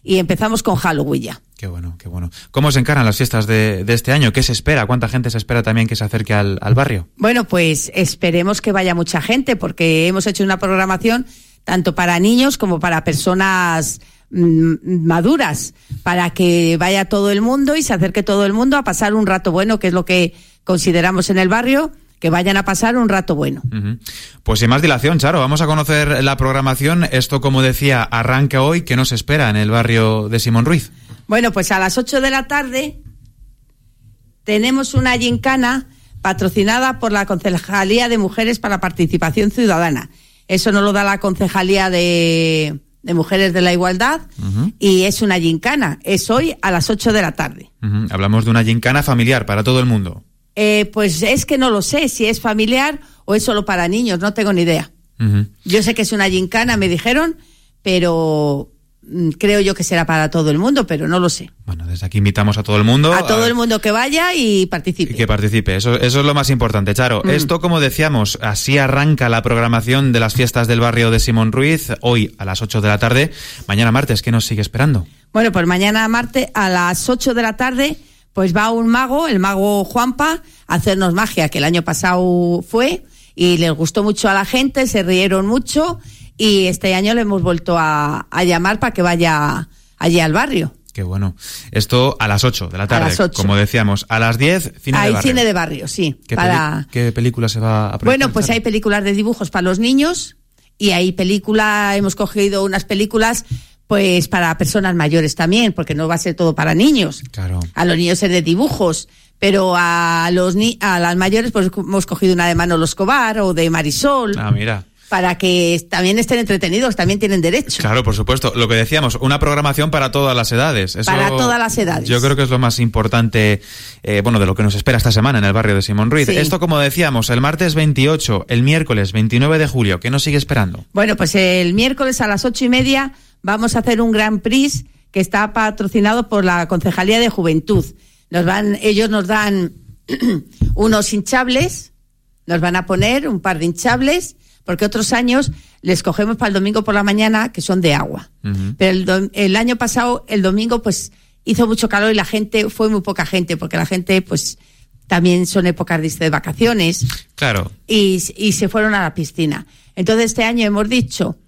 y empezamos con Halloween ya. Qué bueno, qué bueno. ¿Cómo se encaran las fiestas de este año? ¿Qué se espera? ¿Cuánta gente se espera también que se acerque al barrio? Bueno, pues esperemos que vaya mucha gente, porque hemos hecho una programación tanto para niños como para personas maduras, para que vaya todo el mundo y se acerque todo el mundo a pasar un rato bueno, que es lo que consideramos en el barrio, que vayan a pasar un rato bueno. Uh-huh. Pues sin más dilación, Charo, vamos a conocer la programación. Esto, como decía, arranca hoy. ¿Qué nos espera en el barrio de Simón Ruiz? Bueno, pues a las 8 de la tarde tenemos una gincana patrocinada por la Concejalía de Mujeres para la Participación Ciudadana. Eso nos lo da la Concejalía de Mujeres de la Igualdad, uh-huh. Y es una gincana. Es hoy a las 8 de la tarde. Uh-huh. Hablamos de una gincana familiar para todo el mundo. Pues es que no lo sé si es familiar o es solo para niños, no tengo ni idea. Uh-huh. Yo sé que es una gincana, me dijeron, pero creo yo que será para todo el mundo, pero no lo sé. Bueno, desde aquí invitamos a todo el mundo. A todo el mundo que vaya y participe. Que participe, eso es lo más importante, Charo. Esto, como decíamos, así arranca la programación de las fiestas del barrio de Simón Ruiz, hoy a las 8 de la tarde. Mañana martes, ¿qué nos sigue esperando? Bueno, pues mañana martes a las 8 de la tarde, pues va un mago, el mago Juanpa, a hacernos magia, que el año pasado fue, y les gustó mucho a la gente, se rieron mucho, y este año le hemos vuelto a llamar para que vaya allí al barrio. Qué bueno. Esto a las 8 de la tarde, como decíamos. A las 10, cine de barrio. Hay cine de barrio, sí. ¿Qué película se va a proyectar? Bueno, pues hay películas de dibujos para los niños, y hay hemos cogido unas películas pues para personas mayores también, porque no va a ser todo para niños. Claro. A los niños es de dibujos, pero a las mayores pues hemos cogido una de Manolo Escobar o de Marisol. Ah, mira. Para que también estén entretenidos, también tienen derecho. Claro, por supuesto. Lo que decíamos, una programación para todas las edades. Eso, para todas las edades. Yo creo que es lo más importante, de lo que nos espera esta semana en el barrio de Simón Ruiz. Sí. Esto, como decíamos, el martes 28, el miércoles 29 de julio. ¿Qué nos sigue esperando? Bueno, pues el miércoles a las 8:30 vamos a hacer un Grand Prix que está patrocinado por la Concejalía de Juventud. Ellos nos dan unos hinchables, nos van a poner un par de hinchables, porque otros años les cogemos para el domingo por la mañana, que son de agua. Uh-huh. Pero el año pasado, el domingo, pues hizo mucho calor y fue muy poca gente, porque la gente, pues también son épocas de vacaciones. Claro. Y se fueron a la piscina. Entonces este año hemos dicho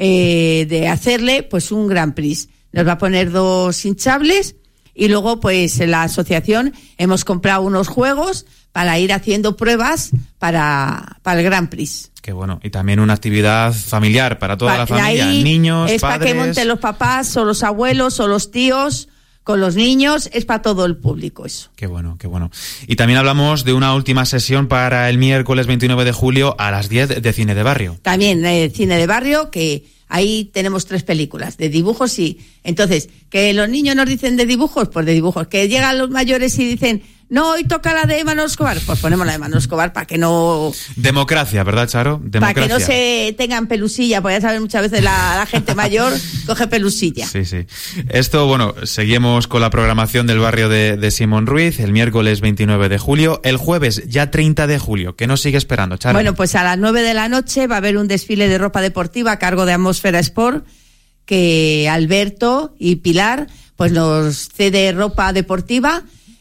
de hacerle pues un Grand Prix. Nos va a poner 2 hinchables y luego pues en la asociación hemos comprado unos juegos para ir haciendo pruebas para el Grand Prix. Qué bueno. Y también una actividad familiar para toda la familia, niños, es padres. Para que monten los papás o los abuelos o los tíos con los niños, es para todo el público eso. Qué bueno, qué bueno. Y también hablamos de una última sesión para el miércoles 29 de julio a las 10 de cine de barrio. También cine de barrio, que ahí tenemos 3 películas de dibujos y entonces, que los niños nos dicen de dibujos, pues de dibujos. Que llegan los mayores y dicen, no, hoy toca la de Manolo Escobar, pues ponemos la de Manolo Escobar para que no... Democracia, ¿verdad, Charo? Democracia. Para que no se tengan pelusilla, porque ya saben, muchas veces la gente mayor coge pelusilla. Sí, sí. Esto, seguimos con la programación del barrio de Simón Ruiz, el miércoles 29 de julio, el jueves ya 30 de julio. ¿Qué nos sigue esperando, Charo? Bueno, pues a las 9 de la noche va a haber un desfile de ropa deportiva a cargo de Atmósfera Sport, que Alberto y Pilar pues nos cede ropa deportiva.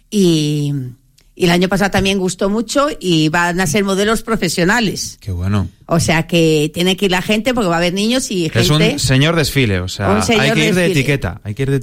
Y el año pasado también gustó mucho y van a ser modelos profesionales. Qué bueno. O sea que tiene que ir la gente porque va a haber niños y gente... Es un señor desfile, o sea, hay que ir de etiqueta.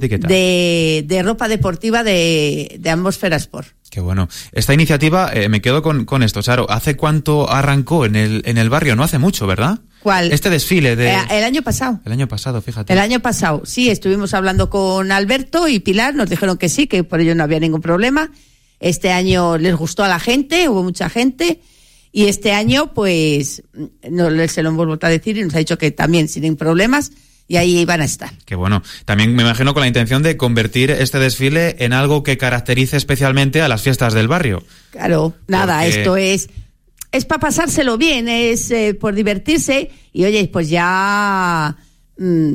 De ropa deportiva de Atmósfera Sport. Qué bueno. Esta iniciativa, me quedo con esto, Charo. ¿Hace cuánto arrancó en el barrio? No hace mucho, ¿verdad? ¿Cuál? Este desfile de... El año pasado. El año pasado, fíjate. El año pasado, sí, estuvimos hablando con Alberto y Pilar, nos dijeron que sí, que por ello no había ningún problema. Este año les gustó a la gente, hubo mucha gente, y este año, pues, se lo hemos vuelto a decir y nos ha dicho que también sin problemas, y ahí van a estar. Qué bueno. También me imagino con la intención de convertir este desfile en algo que caracterice especialmente a las fiestas del barrio. Claro, nada, esto es para pasárselo bien, es por divertirse, y oye, pues ya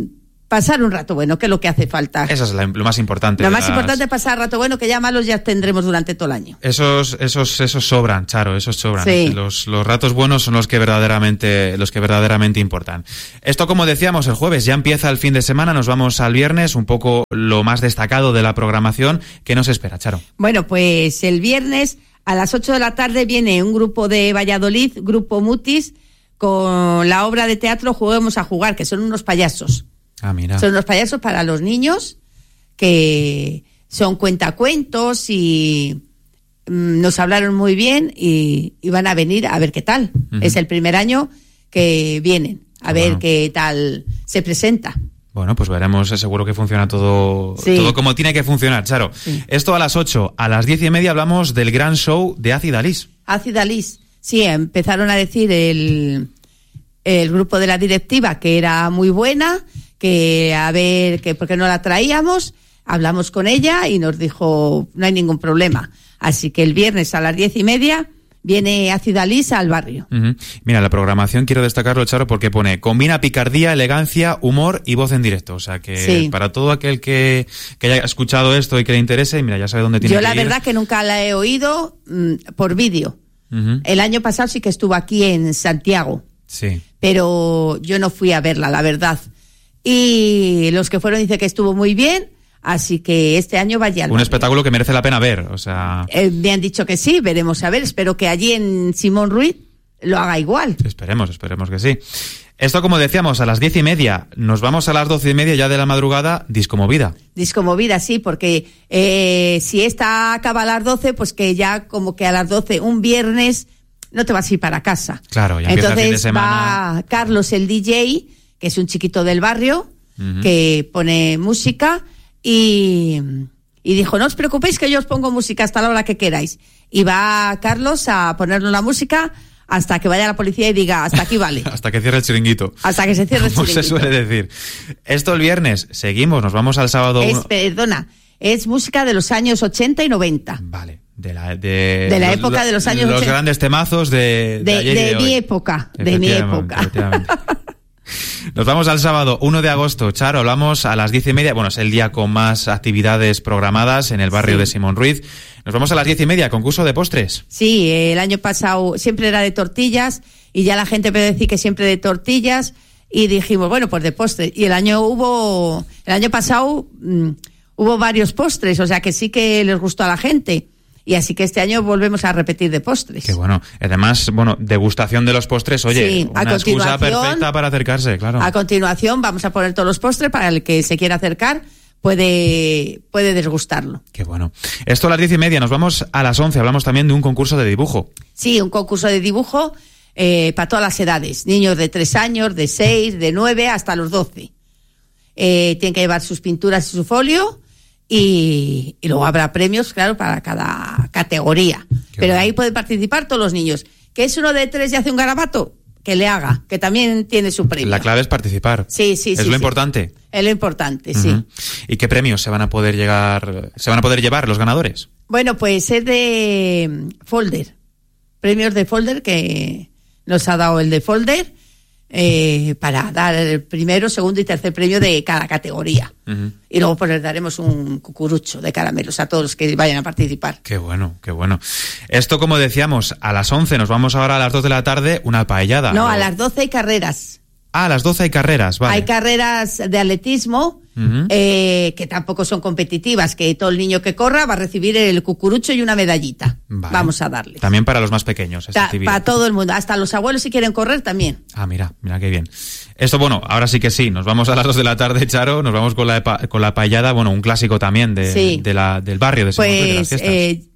pasar un rato bueno, que es lo que hace falta. Eso es lo más importante. Lo más importante es pasar rato bueno, que ya malos ya tendremos durante todo el año. Esos sobran, Charo, esos sobran. Sí. Los ratos buenos son los que verdaderamente importan. Esto, como decíamos, el jueves ya empieza el fin de semana, nos vamos al viernes, un poco lo más destacado de la programación. ¿Qué nos espera, Charo? Bueno, pues el viernes a las 8 de la tarde viene un grupo de Valladolid, Grupo Mutis, con la obra de teatro Juguemos a Jugar, que son unos payasos. Ah, mira. Son unos payasos para los niños que son cuentacuentos y nos hablaron muy bien y van a venir a ver qué tal. Uh-huh. Es el primer año que vienen a ver qué tal se presenta. Bueno, pues veremos, seguro que funciona todo como tiene que funcionar, Charo. Sí. Esto a las 8, a las 10:30 hablamos del gran show de Acid Alice. Acid Alice, sí, empezaron a decir el grupo de la directiva que era muy buena, que a ver, que por qué no la traíamos, hablamos con ella y nos dijo no hay ningún problema. Así que el viernes a las 10:30 viene Acid Alice al barrio. Uh-huh. Mira, la programación quiero destacarlo, Charo, porque pone combina picardía, elegancia, humor y voz en directo. O sea que para todo aquel que haya escuchado esto y que le interese, mira, ya sabe dónde tiene que ir. Yo la verdad que nunca la he oído por vídeo. Uh-huh. El año pasado sí que estuvo aquí en Santiago. Sí. Pero yo no fui a verla, la verdad. Y los que fueron dicen que estuvo muy bien, así que este año vaya al barrio. Un espectáculo que merece la pena ver, o sea... me han dicho que sí, veremos a ver, espero que allí en Simón Ruiz lo haga igual. Esperemos que sí. Esto, como decíamos, a las 10:30, nos vamos a las 12:30 ya de la madrugada, Disco Movida. Disco Movida, sí, porque si esta acaba a las 12, pues que ya como que a las 12, un viernes, no te vas a ir para casa. Claro, ya empieza el fin de semana. Va Carlos, el DJ, que es un chiquito del barrio, uh-huh, que pone música y dijo, no os preocupéis que yo os pongo música hasta la hora que queráis. Y va Carlos a ponernos la música hasta que vaya la policía y diga, hasta aquí vale. Hasta que cierre el chiringuito. Hasta que se cierre el chiringuito. Como se suele decir. Esto el viernes, seguimos, nos vamos al sábado. Es música de los años 80 y 90. Vale. De la época de los años 80. Los grandes temazos de ayer y de mi hoy. época. De mi época. Efectivamente. Nos vamos al sábado 1 de agosto, Charo, hablamos a las 10:30, bueno, es el día con más actividades programadas en el barrio de Simón Ruiz. Nos vamos a las 10:30, concurso de postres. Sí, el año pasado siempre era de tortillas y ya la gente empezó a decir que siempre de tortillas y dijimos, bueno, pues de postres. Y el año pasado hubo varios postres, o sea que sí que les gustó a la gente. Y así que este año volvemos a repetir de postres. Qué bueno. Además, degustación de los postres, oye, sí, una excusa perfecta para acercarse, claro. A continuación vamos a poner todos los postres para el que se quiera acercar, puede desgustarlo. Qué bueno. Esto a las 10:30, nos vamos a las 11, hablamos también de un concurso de dibujo. Sí, un concurso de dibujo para todas las edades, niños de 3 años, de 6, de 9 hasta los 12. Tienen que llevar sus pinturas y su folio. Y luego habrá premios, claro, para cada categoría. Pero ahí pueden participar todos los niños. ¿Que es uno de 3 y hace un garabato? Que le haga, que también tiene su premio. La clave es participar. Sí. Es lo importante. Es lo importante, uh-huh, sí. ¿Y qué premios se van a poder llevar los ganadores? Bueno, pues es de folder. Premios de folder que nos ha dado el de folder. Para dar el primero, segundo y tercer premio de cada categoría. Uh-huh. Y luego pues les daremos un cucurucho de caramelos a todos los que vayan a participar. Qué bueno, qué bueno. Esto, como decíamos, a las 11, nos vamos ahora a las 2 de la tarde, una paellada. No, a las 12 hay carreras. A las 12 hay carreras, vale. Hay carreras de atletismo, uh-huh, que tampoco son competitivas, que todo el niño que corra va a recibir el cucurucho y una medallita. Vale. Vamos a darle. También para los más pequeños. Para todo el mundo, hasta los abuelos si quieren correr también. Ah, mira qué bien. Esto, ahora sí que sí, nos vamos a las 2 de la tarde, Charo, nos vamos con la paellada, un clásico también del barrio de Simón Ruiz, de las fiestas.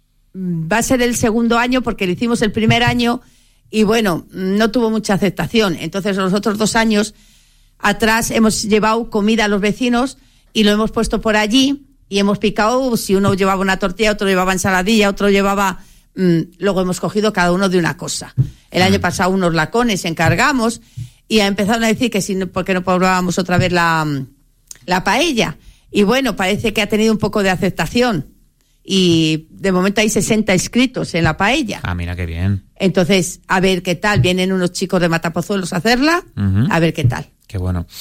Va a ser el segundo año porque lo hicimos el primer año y no tuvo mucha aceptación. Entonces los otros 2 años atrás hemos llevado comida a los vecinos y lo hemos puesto por allí y hemos picado, si uno llevaba una tortilla, otro llevaba ensaladilla, otro llevaba... luego hemos cogido cada uno de una cosa. El año pasado unos lacones encargamos y empezaron a decir que ¿por qué no probábamos otra vez la paella? Y parece que ha tenido un poco de aceptación. Y de momento hay 60 inscritos en la paella. Ah, mira qué bien. Entonces, a ver qué tal. Vienen unos chicos de Matapozuelos a hacerla, uh-huh, a ver qué tal. Qué bueno.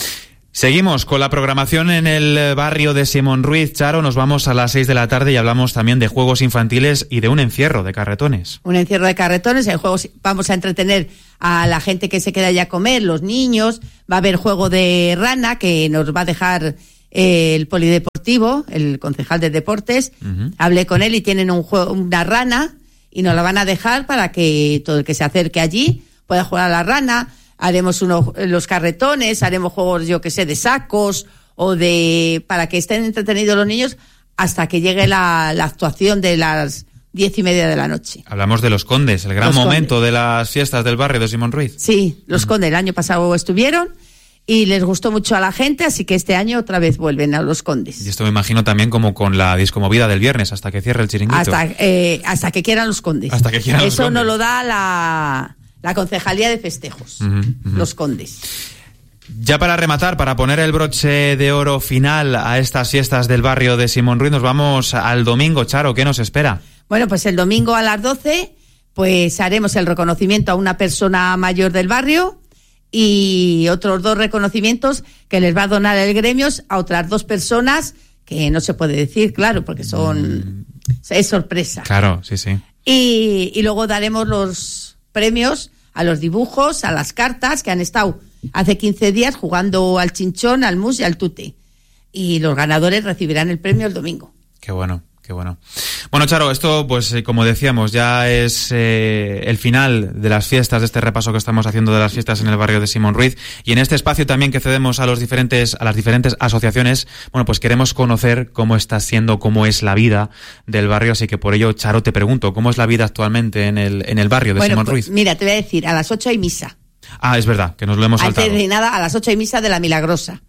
Seguimos con la programación en el barrio de Simón Ruiz. Charo, nos vamos a las 6 de la tarde y hablamos también de juegos infantiles y de un encierro de carretones. Un encierro de carretones, en juegos vamos a entretener a la gente que se queda allá a comer, los niños, va a haber juego de rana que nos va a dejar el polideportivo, el concejal de deportes. Hablé con él y tienen una rana y nos la van a dejar para que todo el que se acerque allí pueda jugar a la rana. Haremos los carretones, haremos juegos, yo que sé, de sacos o para que estén entretenidos los niños hasta que llegue la actuación de las 10:30 de la noche. Hablamos de los Condes, el gran momento de las fiestas del barrio de Simón Ruiz. Sí, los Condes el año pasado estuvieron y les gustó mucho a la gente, así que este año otra vez vuelven a los Condes. Y esto me imagino también como con la discomovida del viernes, hasta que cierre el chiringuito. Hasta que quieran los Condes. Hasta que quieran los Condes. Eso nos lo da la Concejalía de Festejos, los Condes. Ya para rematar, para poner el broche de oro final a estas fiestas del barrio de Simón Ruiz, nos vamos al domingo. Charo, ¿qué nos espera? Bueno, pues el domingo a las 12, pues haremos el reconocimiento a una persona mayor del barrio y otros 2 reconocimientos que les va a donar el gremio a otras 2 personas que no se puede decir, claro, porque es sorpresa. Claro, sí, sí. Y luego daremos los premios a los dibujos, a las cartas que han estado hace 15 días jugando al chinchón, al mus y al tute. Y los ganadores recibirán el premio el domingo. Qué bueno. Qué bueno. Bueno, Charo, esto, pues como decíamos, ya es el final de las fiestas, de este repaso que estamos haciendo de las fiestas en el barrio de Simón Ruiz. Y en este espacio también que cedemos a las diferentes asociaciones, bueno, pues queremos conocer cómo está siendo, cómo es la vida del barrio. Así que por ello, Charo, te pregunto, ¿cómo es la vida actualmente en el barrio de Simón Ruiz? Mira, te voy a decir, a las 8 hay misa. Ah, es verdad, que nos lo hemos saltado. Antes de nada, a las 8 hay misa de la Milagrosa.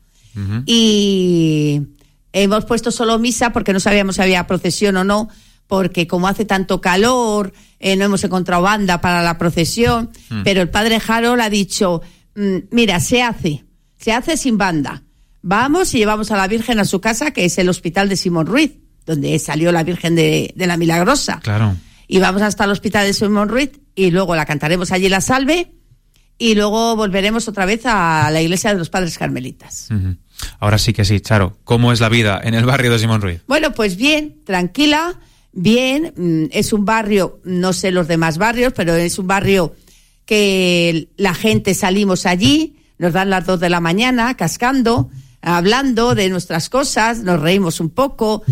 Y hemos puesto solo misa porque no sabíamos si había procesión o no, porque como hace tanto calor, no hemos encontrado banda para la procesión, pero el padre Harold ha dicho, mira, se hace sin banda. Vamos y llevamos a la Virgen a su casa, que es el hospital de Simón Ruiz, donde salió la Virgen de la Milagrosa. Claro. Y vamos hasta el hospital de Simón Ruiz y luego la cantaremos allí la salve y luego volveremos otra vez a la iglesia de los Padres Carmelitas. Ahora sí que sí, Charo, ¿cómo es la vida en el barrio de Simón Ruiz? Bueno, pues bien, tranquila, bien, es un barrio, no sé los demás barrios, pero es un barrio que la gente salimos allí, nos dan las 2 de la mañana cascando, hablando de nuestras cosas, nos reímos un poco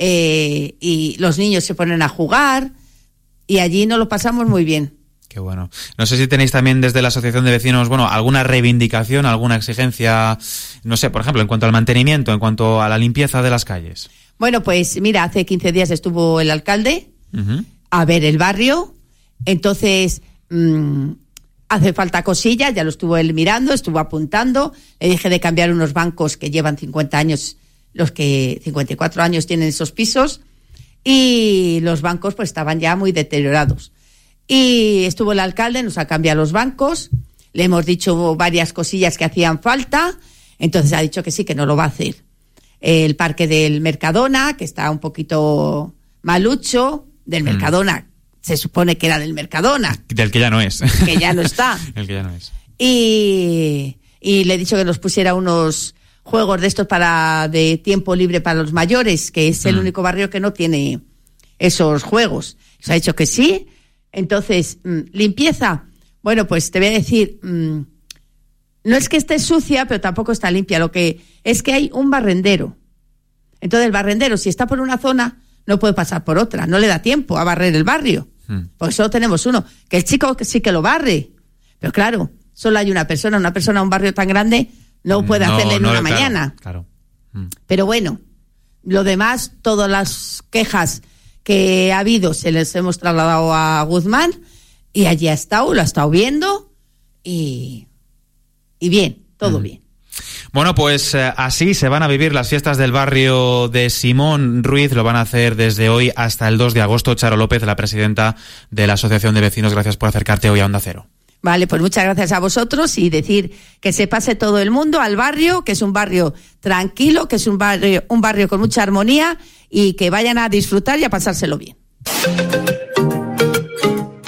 y los niños se ponen a jugar y allí nos lo pasamos muy bien. Qué bueno. No sé si tenéis también desde la Asociación de Vecinos, bueno, alguna reivindicación, alguna exigencia, no sé, por ejemplo, en cuanto al mantenimiento, en cuanto a la limpieza de las calles. Bueno, pues mira, hace 15 días estuvo el alcalde a ver el barrio, entonces hace falta cosillas, ya lo estuvo él mirando, estuvo apuntando, le dije de cambiar unos bancos que llevan 50 años, los que 54 años tienen esos pisos, y los bancos pues estaban ya muy deteriorados. Y estuvo el alcalde, nos ha cambiado los bancos, le hemos dicho varias cosillas que hacían falta, entonces ha dicho que sí, que no lo va a hacer. El parque del Mercadona, que está un poquito malucho, del Mercadona, se supone que era del Mercadona. Del que ya no es. Que ya no está. El que ya no es. Y le he dicho que nos pusiera unos juegos de estos de tiempo libre para los mayores, que es el único barrio que no tiene esos juegos. Se ha dicho que sí. Entonces, limpieza. Bueno, pues te voy a decir, no es que esté sucia, pero tampoco está limpia. Lo que es que hay un barrendero. Entonces el barrendero, si está por una zona, no puede pasar por otra. No le da tiempo a barrer el barrio. Porque solo tenemos uno. Que el chico sí que lo barre. Pero claro, solo hay una persona. Una persona en un barrio tan grande no puede hacerle en una mañana. Claro. Pero bueno, lo demás, todas las quejas que ha habido se les hemos trasladado a Guzmán y allí lo ha estado viendo y bien, todo bien. Bueno, pues así se van a vivir las fiestas del barrio de Simón Ruiz. Lo van a hacer desde hoy hasta el 2 de agosto. Charo López, la presidenta de la Asociación de Vecinos, gracias por acercarte hoy a Onda Cero. Vale, pues muchas gracias a vosotros y decir que se pase todo el mundo al barrio, que es un barrio tranquilo, que es un barrio con mucha armonía y que vayan a disfrutar y a pasárselo bien.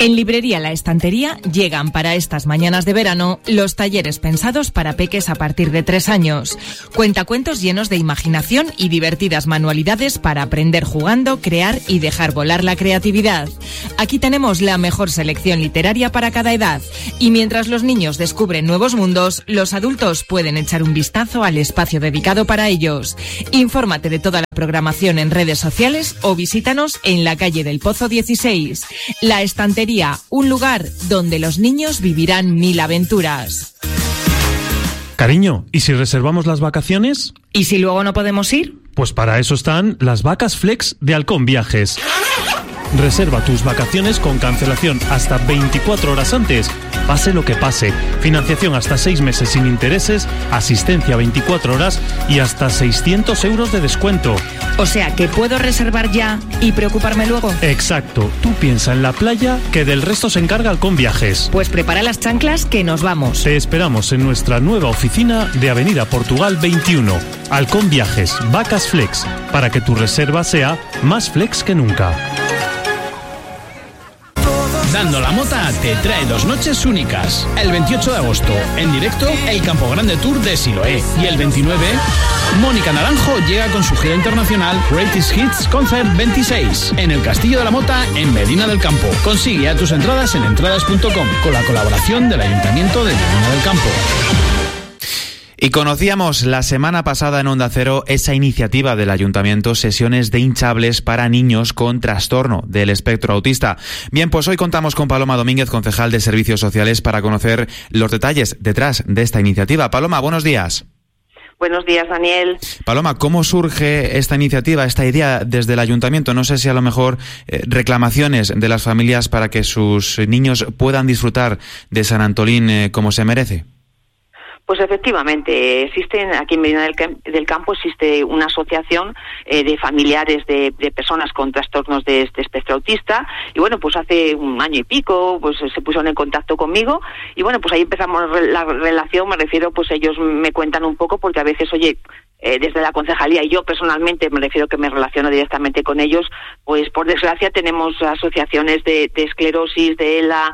En Librería La Estantería llegan para estas mañanas de verano los talleres pensados para peques a partir de 3 años. Cuentacuentos llenos de imaginación y divertidas manualidades para aprender jugando, crear y dejar volar la creatividad. Aquí tenemos la mejor selección literaria para cada edad. Y mientras los niños descubren nuevos mundos, los adultos pueden echar un vistazo al espacio dedicado para ellos. Infórmate de toda la programación en redes sociales o visítanos en la calle del Pozo 16. La Estantería, un lugar donde los niños vivirán 1000 aventuras. Cariño, ¿y si reservamos las vacaciones? ¿Y si luego no podemos ir? Pues para eso están las vacas flex de Halcón Viajes. Reserva tus vacaciones con cancelación hasta 24 horas antes. Pase lo que pase. Financiación hasta 6 meses sin intereses, asistencia 24 horas y hasta 600 euros de descuento. O sea, que puedo reservar ya y preocuparme luego. Exacto. Tú piensa en la playa, que del resto se encarga Halcón Viajes. Pues prepara las chanclas que nos vamos. Te esperamos en nuestra nueva oficina de Avenida Portugal 21. Halcón Viajes, vacas flex, para que tu reserva sea más flex que nunca. Dando la Mota te trae 2 noches únicas. El 28 de agosto, en directo, el Campo Grande Tour de Siloé. Y el 29, Mónica Naranjo llega con su gira internacional Greatest Hits Concert 26 en el Castillo de la Mota, en Medina del Campo. Consigue ya tus entradas en entradas.com con la colaboración del Ayuntamiento de Medina del Campo. Y conocíamos la semana pasada en Onda Cero esa iniciativa del Ayuntamiento, sesiones de hinchables para niños con trastorno del espectro autista. Bien, pues hoy contamos con Paloma Domínguez, concejal de Servicios Sociales, para conocer los detalles detrás de esta iniciativa. Paloma, buenos días. Buenos días, Daniel. Paloma, ¿cómo surge esta iniciativa, esta idea desde el Ayuntamiento? No sé si a lo mejor reclamaciones de las familias para que sus niños puedan disfrutar de San Antolín como se merece. Pues efectivamente, existen aquí en Medina del Campo existe una asociación de familiares de personas con trastornos de espectro autista, y bueno, pues hace un año y pico pues se pusieron en contacto conmigo y bueno, pues ahí empezamos la relación. Me refiero, pues ellos me cuentan un poco, porque a veces, oye, desde la concejalía, y yo personalmente me refiero que me relaciono directamente con ellos, pues por desgracia tenemos asociaciones de esclerosis, de ELA,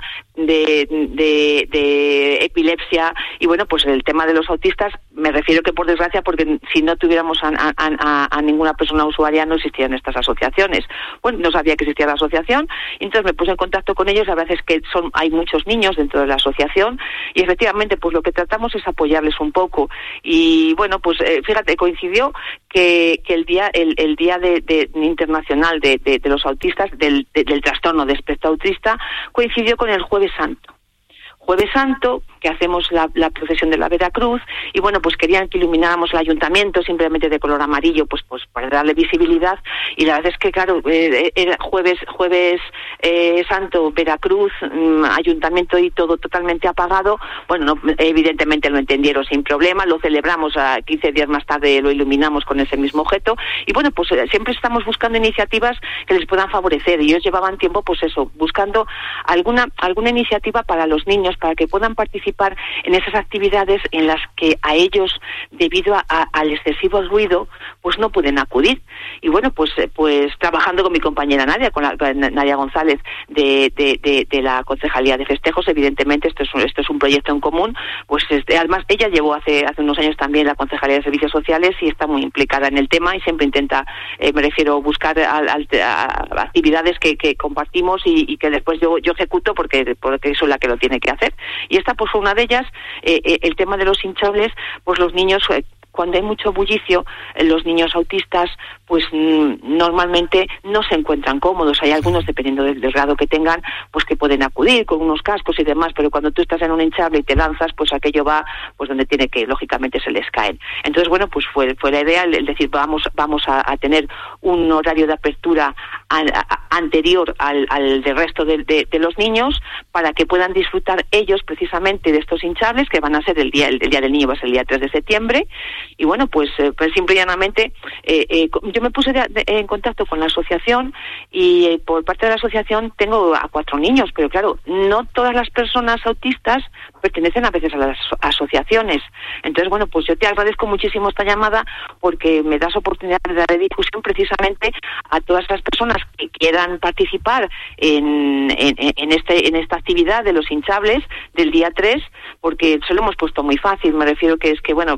de epilepsia, y bueno, pues el tema de los autistas, me refiero que por desgracia, porque si no tuviéramos a ninguna persona usuaria no existían estas asociaciones. Bueno, no sabía que existía la asociación, entonces me puse en contacto con ellos. La verdad es que hay muchos niños dentro de la asociación y efectivamente pues lo que tratamos es apoyarles un poco. Y bueno, pues fíjate, coincidió que el día internacional de los autistas, del trastorno de espectro autista, coincidió con el Jueves Santo, que hacemos la procesión de la Veracruz, y bueno, pues querían que ilumináramos el ayuntamiento simplemente de color amarillo, pues para darle visibilidad. Y la verdad es que claro, era jueves Santo, Veracruz, ayuntamiento y todo totalmente apagado. Bueno, evidentemente lo entendieron sin problema, lo celebramos, 15 días más tarde lo iluminamos con ese mismo objeto, y bueno, pues siempre estamos buscando iniciativas que les puedan favorecer, y ellos llevaban tiempo, pues eso, buscando alguna iniciativa para los niños, para que puedan participar en esas actividades en las que a ellos, debido al excesivo ruido, pues no pueden acudir. Y bueno, pues trabajando con mi compañera Nadia, con Nadia González de la Concejalía de Festejos, evidentemente esto es un proyecto en común, pues además ella llevó hace unos años también la Concejalía de Servicios Sociales y está muy implicada en el tema y siempre intenta, me refiero, buscar actividades que compartimos y que después yo ejecuto porque soy la que lo tiene que hacer. Y esta pues fue una de ellas. El tema de los hinchables, pues los niños, cuando hay mucho bullicio, los niños autistas pues normalmente no se encuentran cómodos. Hay algunos, dependiendo del grado que tengan, pues que pueden acudir con unos cascos y demás, pero cuando tú estás en un hinchable y te lanzas, pues aquello va pues donde tiene que, lógicamente se les caen. Entonces, bueno, pues fue la idea el decir, vamos a tener un horario de apertura anterior al del resto de los niños, para que puedan disfrutar ellos precisamente de estos hinchables, que van a ser el día del niño va a ser el día 3 de septiembre. Y bueno, pues simple y llanamente yo me puse en contacto con la asociación y por parte de la asociación tengo a 4 niños, pero claro, no todas las personas autistas pertenecen a veces a las asociaciones. Entonces, bueno, pues yo te agradezco muchísimo esta llamada porque me das oportunidad de dar difusión precisamente a todas las personas que quieran participar en esta actividad de los hinchables del día 3, porque se lo hemos puesto muy fácil. Me refiero que es que, bueno,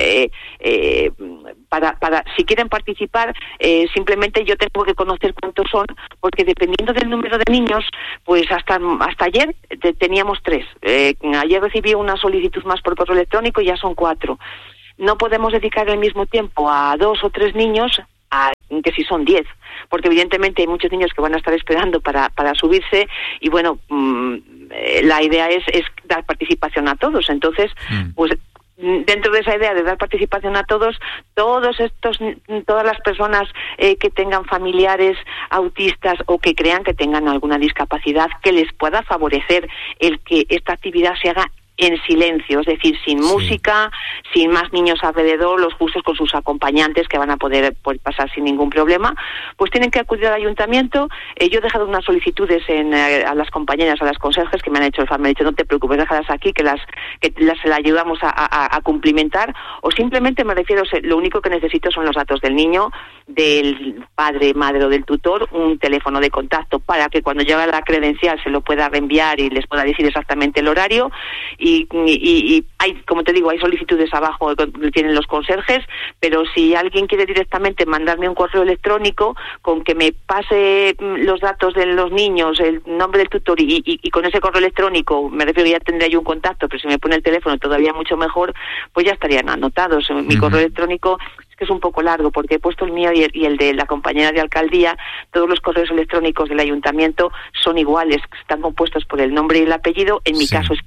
para si quieren participar, simplemente yo tengo que conocer cuántos son, porque dependiendo del número de niños, pues hasta ayer teníamos 3. Ayer recibí una solicitud más por correo electrónico y ya son 4. No podemos dedicar el mismo tiempo a 2 o 3 niños que si son 10, porque evidentemente hay muchos niños que van a estar esperando para subirse, y bueno, la idea es dar participación a todos. Entonces, pues dentro de esa idea de dar participación a todas las personas que tengan familiares autistas o que crean que tengan alguna discapacidad que les pueda favorecer el que esta actividad se haga en silencio, es decir, sin música, sin más niños alrededor, los justos con sus acompañantes que van a poder pasar sin ningún problema, pues tienen que acudir al ayuntamiento. Yo he dejado unas solicitudes a las compañeras, a las conserjes que me han hecho el favor, me han dicho, no te preocupes, déjalas aquí, que las ayudamos a cumplimentar, o simplemente me refiero, lo único que necesito son los datos del niño, del padre, madre o del tutor, un teléfono de contacto para que cuando llegue la credencial se lo pueda reenviar y les pueda decir exactamente el horario. Y hay, como te digo, hay solicitudes abajo que tienen los conserjes, pero si alguien quiere directamente mandarme un correo electrónico con que me pase los datos de los niños, el nombre del tutor y con ese correo electrónico, me refiero, ya tendría yo un contacto, pero si me pone el teléfono todavía mucho mejor, pues ya estarían anotados. Mi correo electrónico que es un poco largo, porque he puesto el mío y el de la compañera de alcaldía. Todos los correos electrónicos del ayuntamiento son iguales, están compuestos por el nombre y el apellido. En mi caso es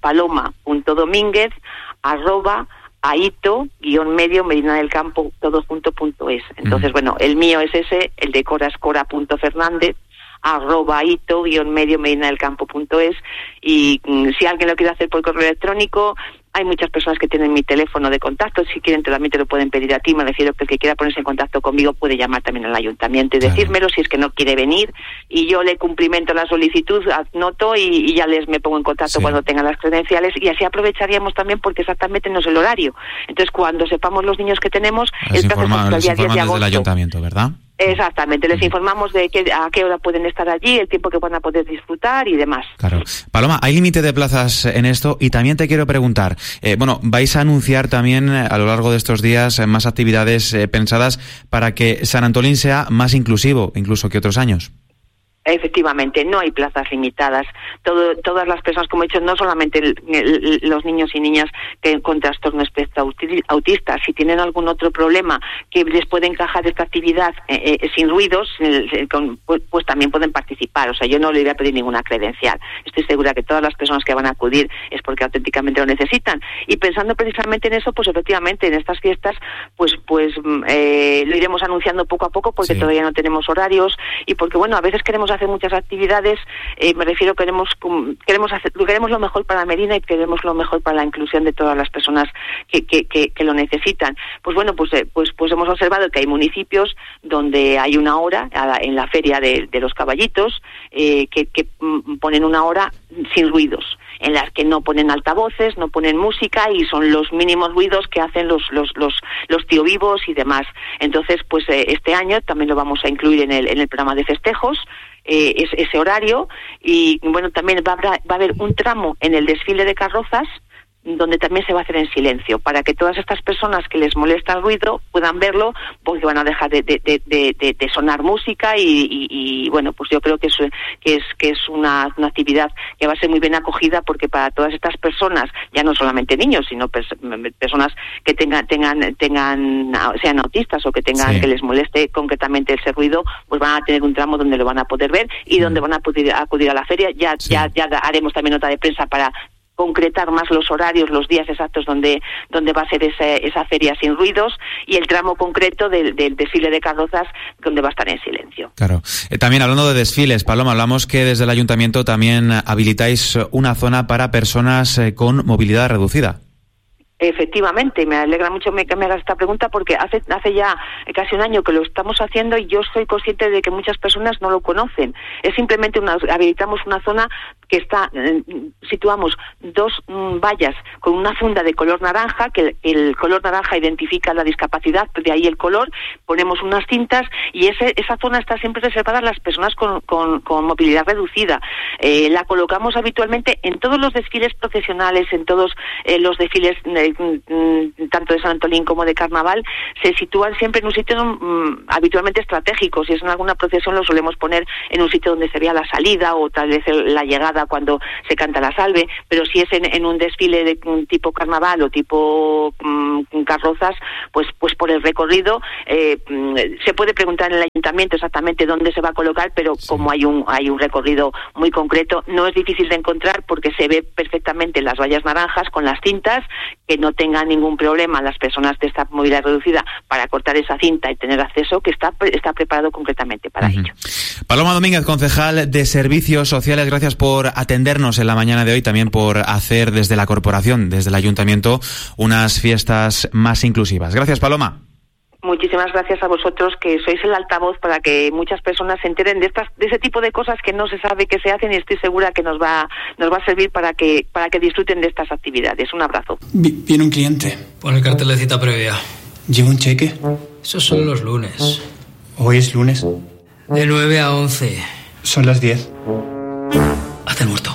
paloma.domínguez@aito_medio medinadelcampo todojunto.es. Entonces, bueno, el mío es ese, el de Cora es cora.fernandez@aito_medio medinadelcampo.es, y si alguien lo quiere hacer por correo electrónico, hay muchas personas que tienen mi teléfono de contacto. Si quieren, también te lo pueden pedir a ti. Me refiero que el que quiera ponerse en contacto conmigo puede llamar también al ayuntamiento y decírmelo si es que no quiere venir, y yo le cumplimento la solicitud, anoto y ya me pongo en contacto cuando tenga las credenciales, y así aprovecharíamos también, porque exactamente no es el horario. Entonces, cuando sepamos los niños que tenemos, el plazo es hasta el día 10 de agosto. Desde el ayuntamiento, ¿verdad? Exactamente, les informamos de a qué hora pueden estar allí, el tiempo que van a poder disfrutar y demás. Claro. Paloma, ¿hay límite de plazas en esto? Y también te quiero preguntar, vais a anunciar también a lo largo de estos días más actividades pensadas para que San Antolín sea más inclusivo, incluso que otros años. Efectivamente, no hay plazas limitadas. Todas las personas, como he dicho, no solamente los niños y niñas con trastorno espectro autista, si tienen algún otro problema que les puede encajar esta actividad sin ruidos, pues también pueden participar. O sea, yo no le voy a pedir ninguna credencial. Estoy segura que todas las personas que van a acudir es porque auténticamente lo necesitan. Y pensando precisamente en eso, pues efectivamente, en estas fiestas, pues lo iremos anunciando poco a poco, porque todavía no tenemos horarios, y porque, bueno, a veces queremos hacer muchas actividades, me refiero, queremos lo mejor para Medina y queremos lo mejor para la inclusión de todas las personas que lo necesitan. Pues bueno, pues hemos observado que hay municipios donde hay una hora en la feria de los caballitos que ponen una hora sin ruidos, en las que no ponen altavoces, no ponen música, y son los mínimos ruidos que hacen los tío vivos y demás. Entonces, pues este año también lo vamos a incluir en el programa de festejos, ese horario, y bueno, también va a haber un tramo en el desfile de carrozas donde también se va a hacer en silencio, para que todas estas personas que les molesta el ruido puedan verlo, porque van a dejar de sonar música, y bueno, pues yo creo que es una actividad que va a ser muy bien acogida, porque para todas estas personas, ya no solamente niños, sino personas que sean autistas o que tengan que les moleste concretamente ese ruido, pues van a tener un tramo donde lo van a poder ver y donde van a poder acudir a la feria. Ya haremos también nota de prensa para concretar más los horarios, los días exactos donde va a ser esa feria sin ruidos, y el tramo concreto del desfile de carrozas donde va a estar en silencio. Claro. También hablando de desfiles, Paloma, hablamos que desde el ayuntamiento también habilitáis una zona para personas con movilidad reducida. Efectivamente, me alegra mucho que me hagas esta pregunta porque hace ya casi un año que lo estamos haciendo y yo soy consciente de que muchas personas no lo conocen. Es simplemente habilitamos una zona que situamos 2 vallas con una funda de color naranja, que el color naranja identifica la discapacidad, de ahí el color, ponemos unas cintas y esa zona está siempre reservada a las personas con movilidad reducida. La colocamos habitualmente en todos los desfiles procesionales, en todos los desfiles tanto de San Antolín como de Carnaval, se sitúan siempre en un sitio habitualmente estratégico. Si es en alguna procesión lo solemos poner en un sitio donde se vea la salida o tal vez la llegada cuando se canta la salve, pero si es en un desfile de tipo Carnaval o tipo carrozas, pues por el recorrido se puede preguntar en el ayuntamiento exactamente dónde se va a colocar, pero sí, como hay un recorrido muy concreto, no es difícil de encontrar porque se ve perfectamente las vallas naranjas con las cintas, que no tengan ningún problema las personas de esta movilidad reducida para cortar esa cinta y tener acceso, que está preparado concretamente para ello. Paloma Domínguez, concejal de Servicios Sociales, gracias por atendernos en la mañana de hoy, también por hacer desde la corporación, desde el ayuntamiento, unas fiestas más inclusivas. Gracias, Paloma. Muchísimas gracias a vosotros, que sois el altavoz para que muchas personas se enteren de ese tipo de cosas que no se sabe que se hacen, y estoy segura que nos va a servir para que disfruten de estas actividades. Un abrazo. Viene un cliente. Pon el cartel de cita previa. ¿Lleva un cheque? Esos son los lunes. ¿Hoy es lunes? De 9 a 11. Son las 10. Haz el muerto.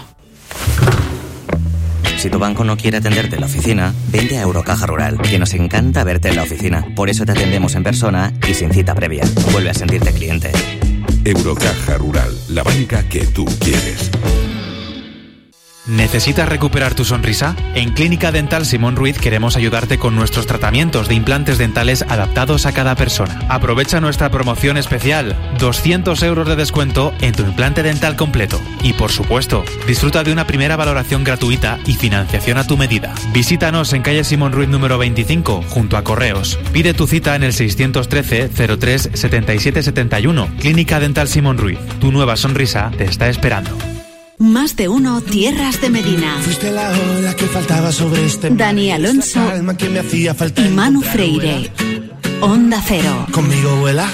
Si tu banco no quiere atenderte en la oficina, vente a Eurocaja Rural, que nos encanta verte en la oficina. Por eso te atendemos en persona y sin cita previa. Vuelve a sentirte cliente. Eurocaja Rural, la banca que tú quieres. ¿Necesitas recuperar tu sonrisa? En Clínica Dental Simón Ruiz queremos ayudarte con nuestros tratamientos de implantes dentales adaptados a cada persona. Aprovecha nuestra promoción especial, 200 € de descuento en tu implante dental completo. Y por supuesto, disfruta de una primera valoración gratuita y financiación a tu medida. Visítanos en calle Simón Ruiz número 25, junto a Correos. Pide tu cita en el 613 03 77 71. Clínica Dental Simón Ruiz. Tu nueva sonrisa te está esperando. Más de uno, Tierras de Medina. Fuiste la ola que faltaba sobre este Dani Alonso que me hacía falta y Manu Freire. Onda Cero. Conmigo vuela.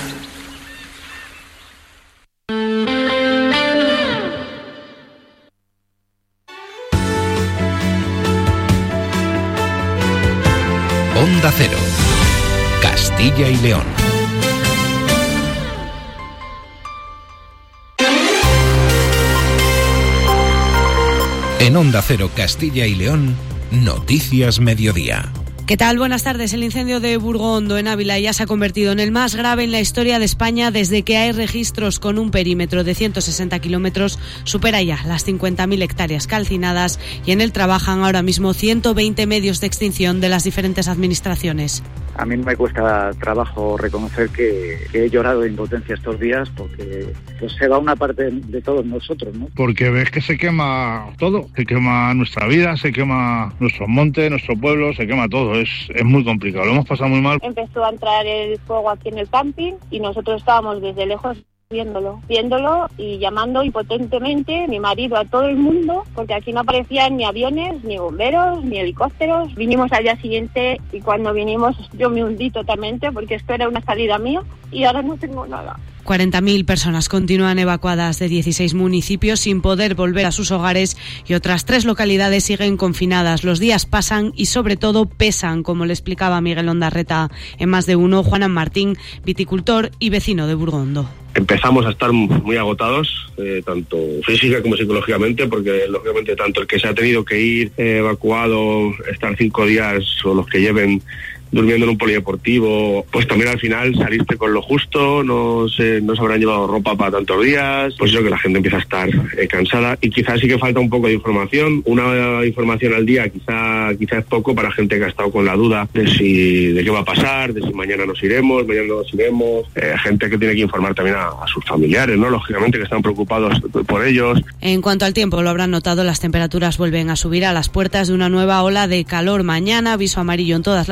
Onda Cero. Castilla y León. En Onda Cero Castilla y León, Noticias Mediodía. ¿Qué tal? Buenas tardes. El incendio de Burgondo, en Ávila, ya se ha convertido en el más grave en la historia de España desde que hay registros. Con un perímetro de 160 kilómetros, supera ya las 50.000 hectáreas calcinadas y en él trabajan ahora mismo 120 medios de extinción de las diferentes administraciones. A mí me cuesta trabajo reconocer que he llorado de impotencia estos días porque pues se va una parte de todos nosotros, ¿no? Porque ves que se quema todo, se quema nuestra vida, se quema nuestros montes, nuestro pueblo, se quema todo. Es muy complicado, lo hemos pasado muy mal. Empezó a entrar el fuego aquí en el camping y nosotros estábamos desde lejos viéndolo y llamando impotentemente mi marido a todo el mundo, porque aquí no aparecían ni aviones, ni bomberos, ni helicópteros. Vinimos al día siguiente y cuando vinimos yo me hundí totalmente porque esto era una salida mía y ahora no tengo nada. 40.000 personas continúan evacuadas de 16 municipios sin poder volver a sus hogares y otras 3 localidades siguen confinadas. Los días pasan y sobre todo pesan, como le explicaba Miguel Ondarreta en Más de Uno. Juanan Martín, viticultor y vecino de Burgondo. Empezamos a estar muy agotados, tanto física como psicológicamente, porque lógicamente tanto el que se ha tenido que ir evacuado, estar 5 días, o los que lleven durmiendo en un polideportivo, pues también al final saliste con lo justo, no se habrán llevado ropa para tantos días, pues eso, que la gente empieza a estar cansada y quizás sí que falta un poco de información. Una información al día quizá es poco para gente que ha estado con la duda de qué va a pasar, de si mañana nos iremos, gente que tiene que informar también a sus familiares, ¿no? Lógicamente, que están preocupados por ellos. En cuanto al tiempo, lo habrán notado, las temperaturas vuelven a subir a las puertas de una nueva ola de calor. Mañana aviso amarillo en todas las provincias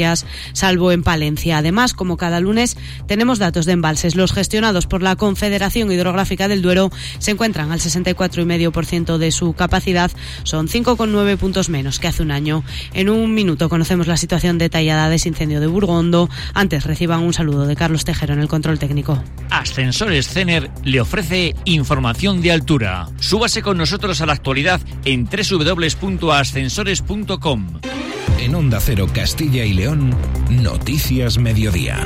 provincias, salvo en Palencia. Además, como cada lunes, tenemos datos de embalses. Los gestionados por la Confederación Hidrográfica del Duero se encuentran al 64,5% de su capacidad. Son 5,9 puntos menos que hace un año. En un minuto conocemos la situación detallada de ese incendio de Burgondo. Antes reciban un saludo de Carlos Tejero en el control técnico. Ascensores Cener le ofrece información de altura. Súbase con nosotros a la actualidad en www.ascensores.com. En Onda Cero Castilla y León, Noticias Mediodía.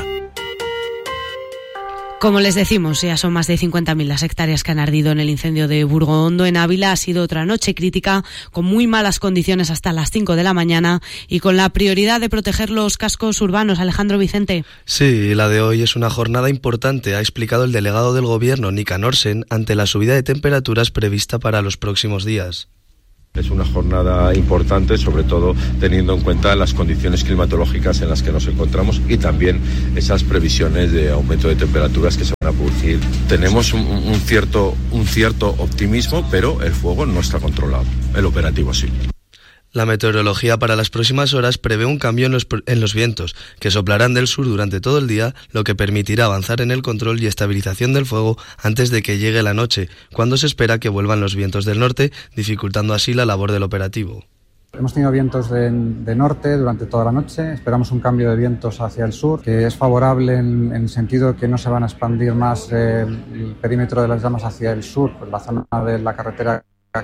Como les decimos, ya son más de 50.000 las hectáreas que han ardido en el incendio de Burgondo. En Ávila ha sido otra noche crítica, con muy malas condiciones hasta las 5 de la mañana y con la prioridad de proteger los cascos urbanos. Alejandro Vicente. Sí, la de hoy es una jornada importante, ha explicado el delegado del Gobierno, Nika Norsen, ante la subida de temperaturas prevista para los próximos días. Es una jornada importante, sobre todo teniendo en cuenta las condiciones climatológicas en las que nos encontramos y también esas previsiones de aumento de temperaturas que se van a producir. Tenemos un cierto optimismo, pero el fuego no está controlado. El operativo sí. La meteorología para las próximas horas prevé un cambio en los vientos, que soplarán del sur durante todo el día, lo que permitirá avanzar en el control y estabilización del fuego antes de que llegue la noche, cuando se espera que vuelvan los vientos del norte, dificultando así la labor del operativo. Hemos tenido vientos de norte durante toda la noche, esperamos un cambio de vientos hacia el sur, que es favorable en el sentido de que no se van a expandir más el perímetro de las llamas hacia el sur, pues la zona de la carretera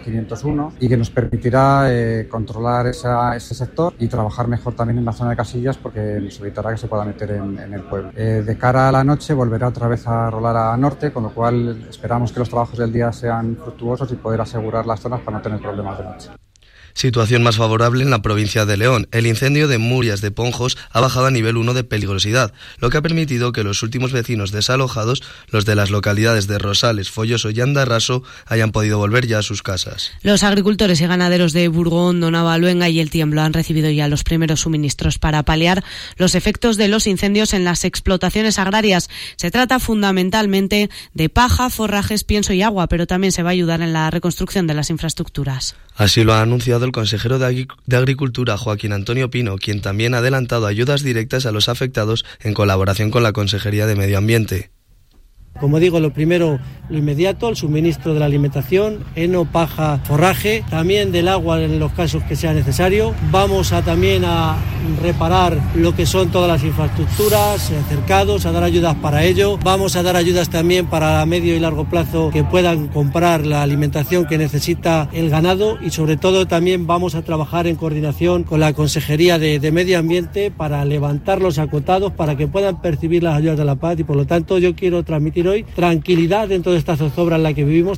501, y que nos permitirá controlar ese sector y trabajar mejor también en la zona de Casillas, porque nos evitará que se pueda meter en el pueblo. De cara a la noche volverá otra vez a rolar a norte, con lo cual esperamos que los trabajos del día sean fructuosos y poder asegurar las zonas para no tener problemas de noche. Situación más favorable en la provincia de León. El incendio de Murias de Ponjos ha bajado a nivel 1 de peligrosidad, lo que ha permitido que los últimos vecinos desalojados, los de las localidades de Rosales, Folloso y Andarraso, hayan podido volver ya a sus casas. Los agricultores y ganaderos de Burgondo, Navaluenga y El Tiemblo han recibido ya los primeros suministros para paliar los efectos de los incendios en las explotaciones agrarias. Se trata fundamentalmente de paja, forrajes, pienso y agua, pero también se va a ayudar en la reconstrucción de las infraestructuras. Así lo ha anunciado el consejero de Agricultura, Joaquín Antonio Pino, quien también ha adelantado ayudas directas a los afectados en colaboración con la Consejería de Medio Ambiente. Como digo, lo primero, lo inmediato, el suministro de la alimentación, heno, paja, forraje, también del agua en los casos que sea necesario. Vamos también a reparar lo que son todas las infraestructuras, cercados, a dar ayudas para ello. Vamos a dar ayudas también para medio y largo plazo que puedan comprar la alimentación que necesita el ganado, y sobre todo también vamos a trabajar en coordinación con la Consejería de Medio Ambiente para levantar los acotados para que puedan percibir las ayudas de la PAC, y por lo tanto yo quiero transmitir hoy tranquilidad dentro de esta zozobra en la que vivimos.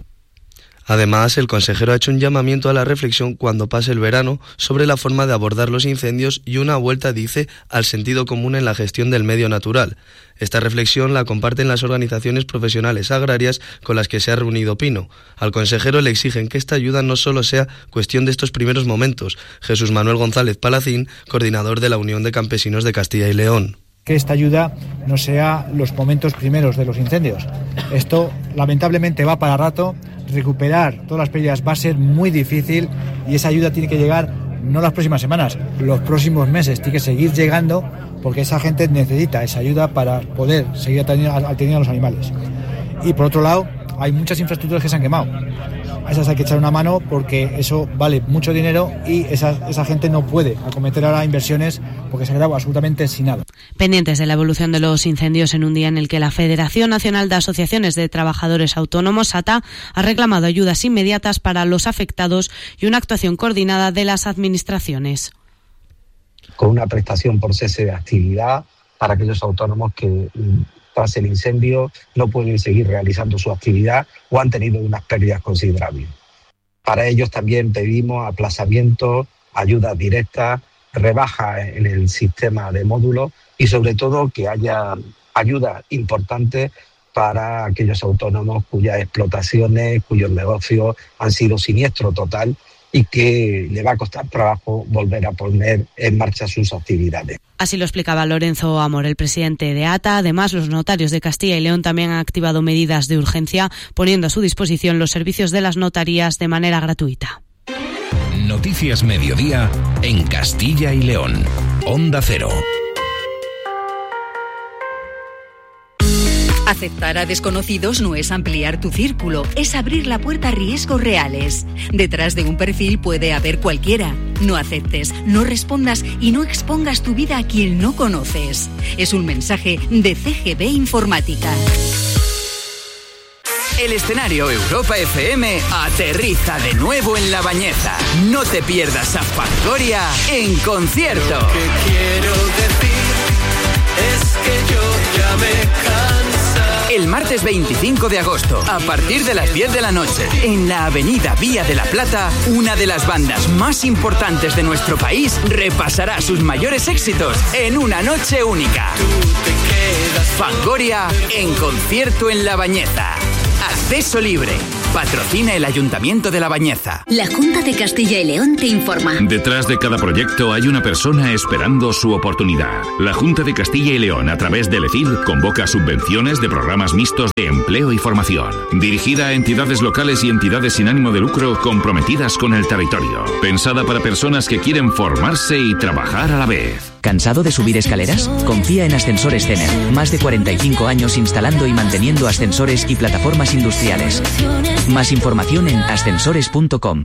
Además, el consejero ha hecho un llamamiento a la reflexión cuando pase el verano sobre la forma de abordar los incendios y una vuelta, dice, al sentido común en la gestión del medio natural. Esta reflexión la comparten las organizaciones profesionales agrarias con las que se ha reunido Pino. Al consejero le exigen que esta ayuda no solo sea cuestión de estos primeros momentos. Jesús Manuel González Palacín, coordinador de la Unión de Campesinos de Castilla y León. Que esta ayuda no sea los momentos primeros de los incendios. Esto lamentablemente va para rato, recuperar todas las pérdidas va a ser muy difícil, y esa ayuda tiene que llegar no las próximas semanas, los próximos meses, tiene que seguir llegando, porque esa gente necesita esa ayuda para poder seguir atendiendo a los animales. Y por otro lado, hay muchas infraestructuras que se han quemado. A esas hay que echar una mano, porque eso vale mucho dinero y esa gente no puede acometer ahora inversiones porque se ha quedado absolutamente sin nada. Pendientes de la evolución de los incendios en un día en el que la Federación Nacional de Asociaciones de Trabajadores Autónomos, SATA, ha reclamado ayudas inmediatas para los afectados y una actuación coordinada de las administraciones. Con una prestación por cese de actividad para aquellos autónomos que tras el incendio no pueden seguir realizando su actividad o han tenido unas pérdidas considerables. Para ellos también pedimos aplazamiento, ayudas directas, rebaja en el sistema de módulos y sobre todo que haya ayudas importantes para aquellos autónomos cuyas explotaciones, cuyos negocios han sido siniestro total y que le va a costar trabajo volver a poner en marcha sus actividades. Así lo explicaba Lorenzo Amor, el presidente de ATA. Además, los notarios de Castilla y León también han activado medidas de urgencia, poniendo a su disposición los servicios de las notarías de manera gratuita. Noticias Mediodía en Castilla y León. Onda Cero. Aceptar a desconocidos no es ampliar tu círculo, es abrir la puerta a riesgos reales. Detrás de un perfil puede haber cualquiera. No aceptes, no respondas y no expongas tu vida a quien no conoces. Es un mensaje de CGB Informática. El escenario Europa FM aterriza de nuevo en La Bañeza. No te pierdas a Fangoria en concierto. Lo que quiero decir es que yo ya me cansa. El martes 25 de agosto, a partir de las 10 de la noche, en la avenida Vía de la Plata, una de las bandas más importantes de nuestro país repasará sus mayores éxitos en una noche única. Fangoria en concierto en La Bañeza. Acceso libre. Patrocina el Ayuntamiento de La Bañeza. La Junta de Castilla y León te informa. Detrás de cada proyecto hay una persona esperando su oportunidad. La Junta de Castilla y León, a través del EFIL, convoca subvenciones de programas mixtos de empleo y formación, dirigida a entidades locales y entidades sin ánimo de lucro comprometidas con el territorio. Pensada para personas que quieren formarse y trabajar a la vez. ¿Cansado de subir escaleras? Confía en Ascensores Cener. Más de 45 años instalando y manteniendo ascensores y plataformas industriales. Más información en ascensores.com.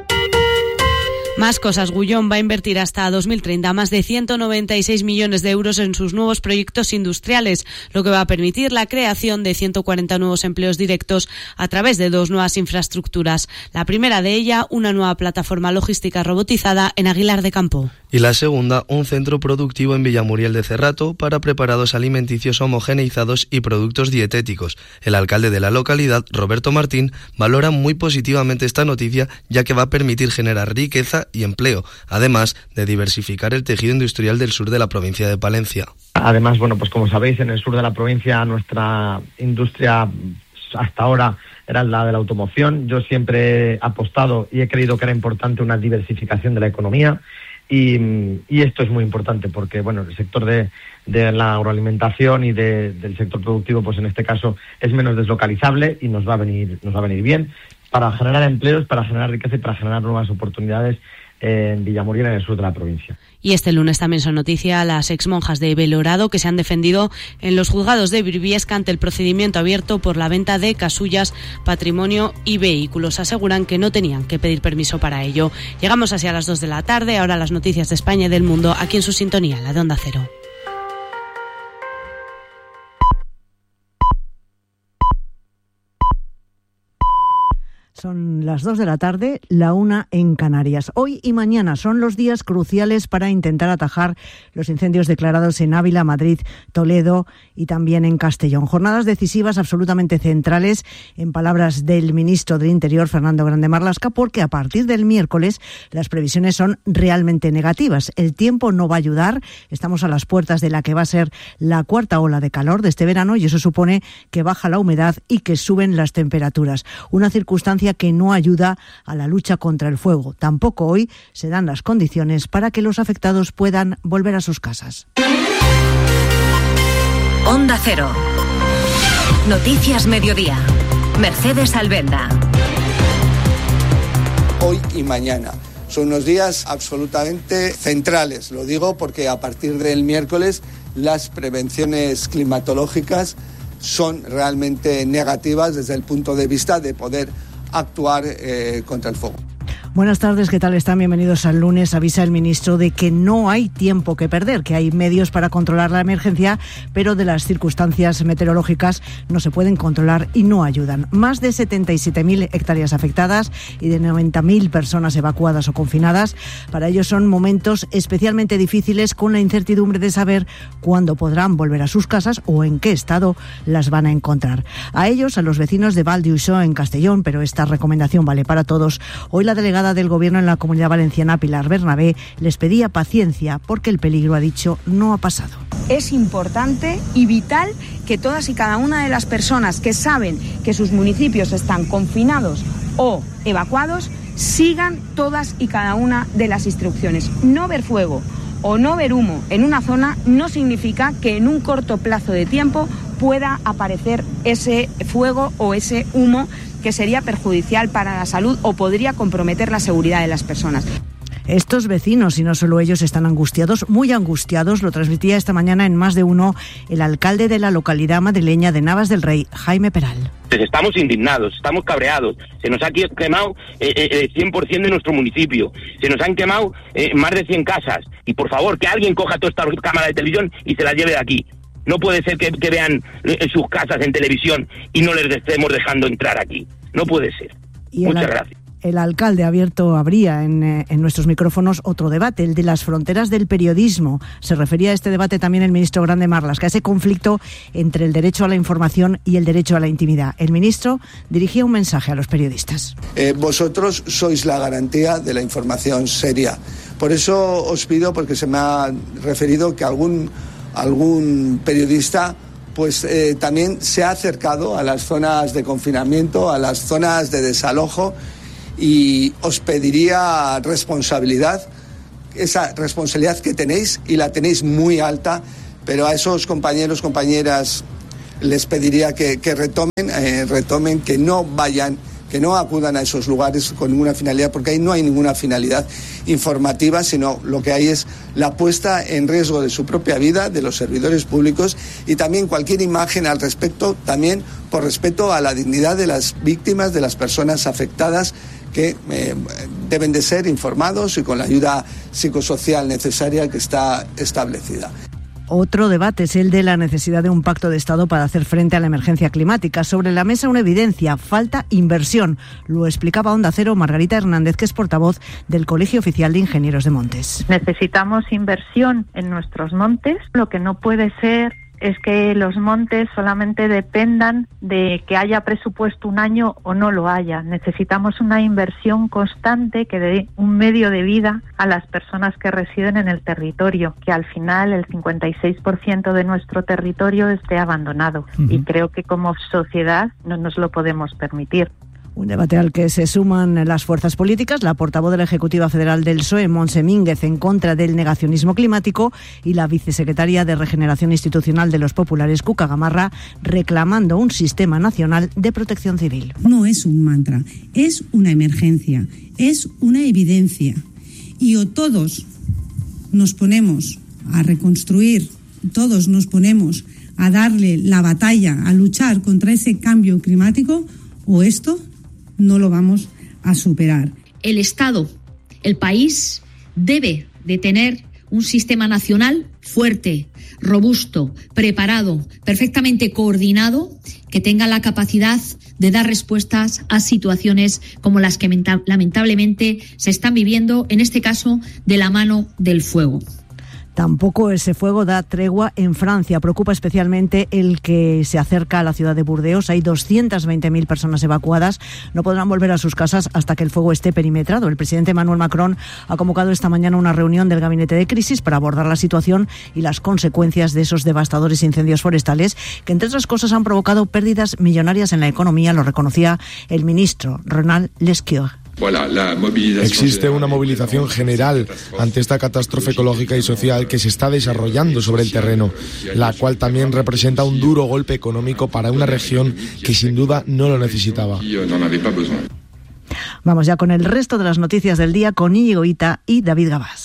Más cosas. Gullón va a invertir hasta 2030 más de 196 millones de euros en sus nuevos proyectos industriales, lo que va a permitir la creación de 140 nuevos empleos directos a través de 2 nuevas infraestructuras. La primera de ellas, una nueva plataforma logística robotizada en Aguilar de Campo. Y la segunda, un centro productivo en Villamuriel de Cerrato para preparados alimenticios homogeneizados y productos dietéticos. El alcalde de la localidad, Roberto Martín, valora muy positivamente esta noticia, ya que va a permitir generar riqueza y empleo, además de diversificar el tejido industrial del sur de la provincia de Palencia. Además, bueno, pues como sabéis, en el sur de la provincia nuestra industria hasta ahora era la de la automoción. Yo siempre he apostado y he creído que era importante una diversificación de la economía. Y esto es muy importante porque, bueno, el sector de la agroalimentación y del sector productivo, pues en este caso es menos deslocalizable y nos va a venir bien para generar empleos, para generar riqueza y para generar nuevas oportunidades en Villamuriel, en el sur de la provincia. Y este lunes también son noticia las exmonjas de Belorado que se han defendido en los juzgados de Briviesca ante el procedimiento abierto por la venta de casullas, patrimonio y vehículos. Aseguran que no tenían que pedir permiso para ello. Llegamos hacia las 2 de la tarde, ahora las noticias de España y del mundo, aquí en su sintonía, la de Onda Cero. Son las 2 de la tarde, la 1 en Canarias. Hoy y mañana son los días cruciales para intentar atajar los incendios declarados en Ávila, Madrid, Toledo y también en Castellón. Jornadas decisivas absolutamente centrales, en palabras del ministro del Interior, Fernando Grande Marlaska, porque a partir del miércoles las previsiones son realmente negativas. El tiempo no va a ayudar. Estamos a las puertas de la que va a ser la cuarta ola de calor de este verano y eso supone que baja la humedad y que suben las temperaturas. Una circunstancia que no ayuda a la lucha contra el fuego. Tampoco hoy se dan las condiciones para que los afectados puedan volver a sus casas. Onda Cero. Noticias Mediodía. Mercedes Albenda. Hoy y mañana son unos días absolutamente centrales. Lo digo porque a partir del miércoles las prevenciones climatológicas son realmente negativas desde el punto de vista de poder actuar contra el fuego. Buenas tardes, ¿qué tal están? Bienvenidos al lunes. Avisa el ministro de que no hay tiempo que perder, que hay medios para controlar la emergencia, pero de las circunstancias meteorológicas no se pueden controlar y no ayudan. Más de 77.000 hectáreas afectadas y de 90.000 personas evacuadas o confinadas. Para ellos son momentos especialmente difíciles, con la incertidumbre de saber cuándo podrán volver a sus casas o en qué estado las van a encontrar. A ellos, a los vecinos de Val d'Uixó en Castellón, pero esta recomendación vale para todos. Hoy la delegada del Gobierno en la Comunidad Valenciana, Pilar Bernabé, les pedía paciencia porque el peligro, ha dicho, no ha pasado. Es importante y vital que todas y cada una de las personas que saben que sus municipios están confinados o evacuados sigan todas y cada una de las instrucciones. No ver fuego o no ver humo en una zona no significa que en un corto plazo de tiempo pueda aparecer ese fuego o ese humo que sería perjudicial para la salud o podría comprometer la seguridad de las personas. Estos vecinos, y no solo ellos, están angustiados, muy angustiados. Lo transmitía esta mañana en Más de Uno el alcalde de la localidad madrileña de Navas del Rey, Jaime Peral. Estamos indignados, estamos cabreados. Se nos ha quemado el 100% de nuestro municipio. Se nos han quemado más de 100 casas. Y por favor, que alguien coja todas estas cámaras de televisión y se las lleve de aquí. No puede ser que vean sus casas en televisión y no les estemos dejando entrar aquí. No puede ser. Muchas gracias. El alcalde abría en nuestros micrófonos otro debate, el de las fronteras del periodismo. Se refería a este debate también el ministro Grande Marlaska, a ese conflicto entre el derecho a la información y el derecho a la intimidad. El ministro dirigía un mensaje a los periodistas. Vosotros sois la garantía de la información seria. Por eso os pido, porque se me ha referido que algún periodista pues también se ha acercado a las zonas de confinamiento, a las zonas de desalojo, y os pediría responsabilidad, esa responsabilidad que tenéis, y la tenéis muy alta, pero a esos compañeros, compañeras, les pediría que retomen, que no vayan, que no acudan a esos lugares con ninguna finalidad, porque ahí no hay ninguna finalidad informativa, sino lo que hay es la puesta en riesgo de su propia vida, de los servidores públicos, y también cualquier imagen al respecto, también por respeto a la dignidad de las víctimas, de las personas afectadas, que deben de ser informados y con la ayuda psicosocial necesaria que está establecida. Otro debate es el de la necesidad de un pacto de Estado para hacer frente a la emergencia climática. Sobre la mesa una evidencia, falta inversión. Lo explicaba Onda Cero Margarita Hernández, que es portavoz del Colegio Oficial de Ingenieros de Montes. Necesitamos inversión en nuestros montes. Lo que no puede ser es que los montes solamente dependan de que haya presupuesto un año o no lo haya. Necesitamos una inversión constante que dé un medio de vida a las personas que residen en el territorio, que al final el 56% de nuestro territorio esté abandonado. Y creo que como sociedad no nos lo podemos permitir. Un debate al que se suman las fuerzas políticas, la portavoz de la Ejecutiva Federal del PSOE, Montse Mínguez, en contra del negacionismo climático, y la vicesecretaria de Regeneración Institucional de los Populares, Cuca Gamarra, reclamando un sistema nacional de protección civil. No es un mantra, es una emergencia, es una evidencia. Y o todos nos ponemos a reconstruir, todos nos ponemos a darle la batalla, a luchar contra ese cambio climático, o esto no lo vamos a superar. El Estado, el país, debe de tener un sistema nacional fuerte, robusto, preparado, perfectamente coordinado, que tenga la capacidad de dar respuestas a situaciones como las que lamentablemente se están viviendo, en este caso de la mano del fuego. Tampoco ese fuego da tregua en Francia. Preocupa especialmente el que se acerca a la ciudad de Burdeos. Hay 220.000 personas evacuadas. No podrán volver a sus casas hasta que el fuego esté perimetrado. El presidente Emmanuel Macron ha convocado esta mañana una reunión del gabinete de crisis para abordar la situación y las consecuencias de esos devastadores incendios forestales que, entre otras cosas, han provocado pérdidas millonarias en la economía. Lo reconocía el ministro Ronald Lescure. Existe una movilización general ante esta catástrofe ecológica y social que se está desarrollando sobre el terreno, la cual también representa un duro golpe económico para una región que sin duda no lo necesitaba. Vamos ya con el resto de las noticias del día con Íñigo Ita y David Gabás.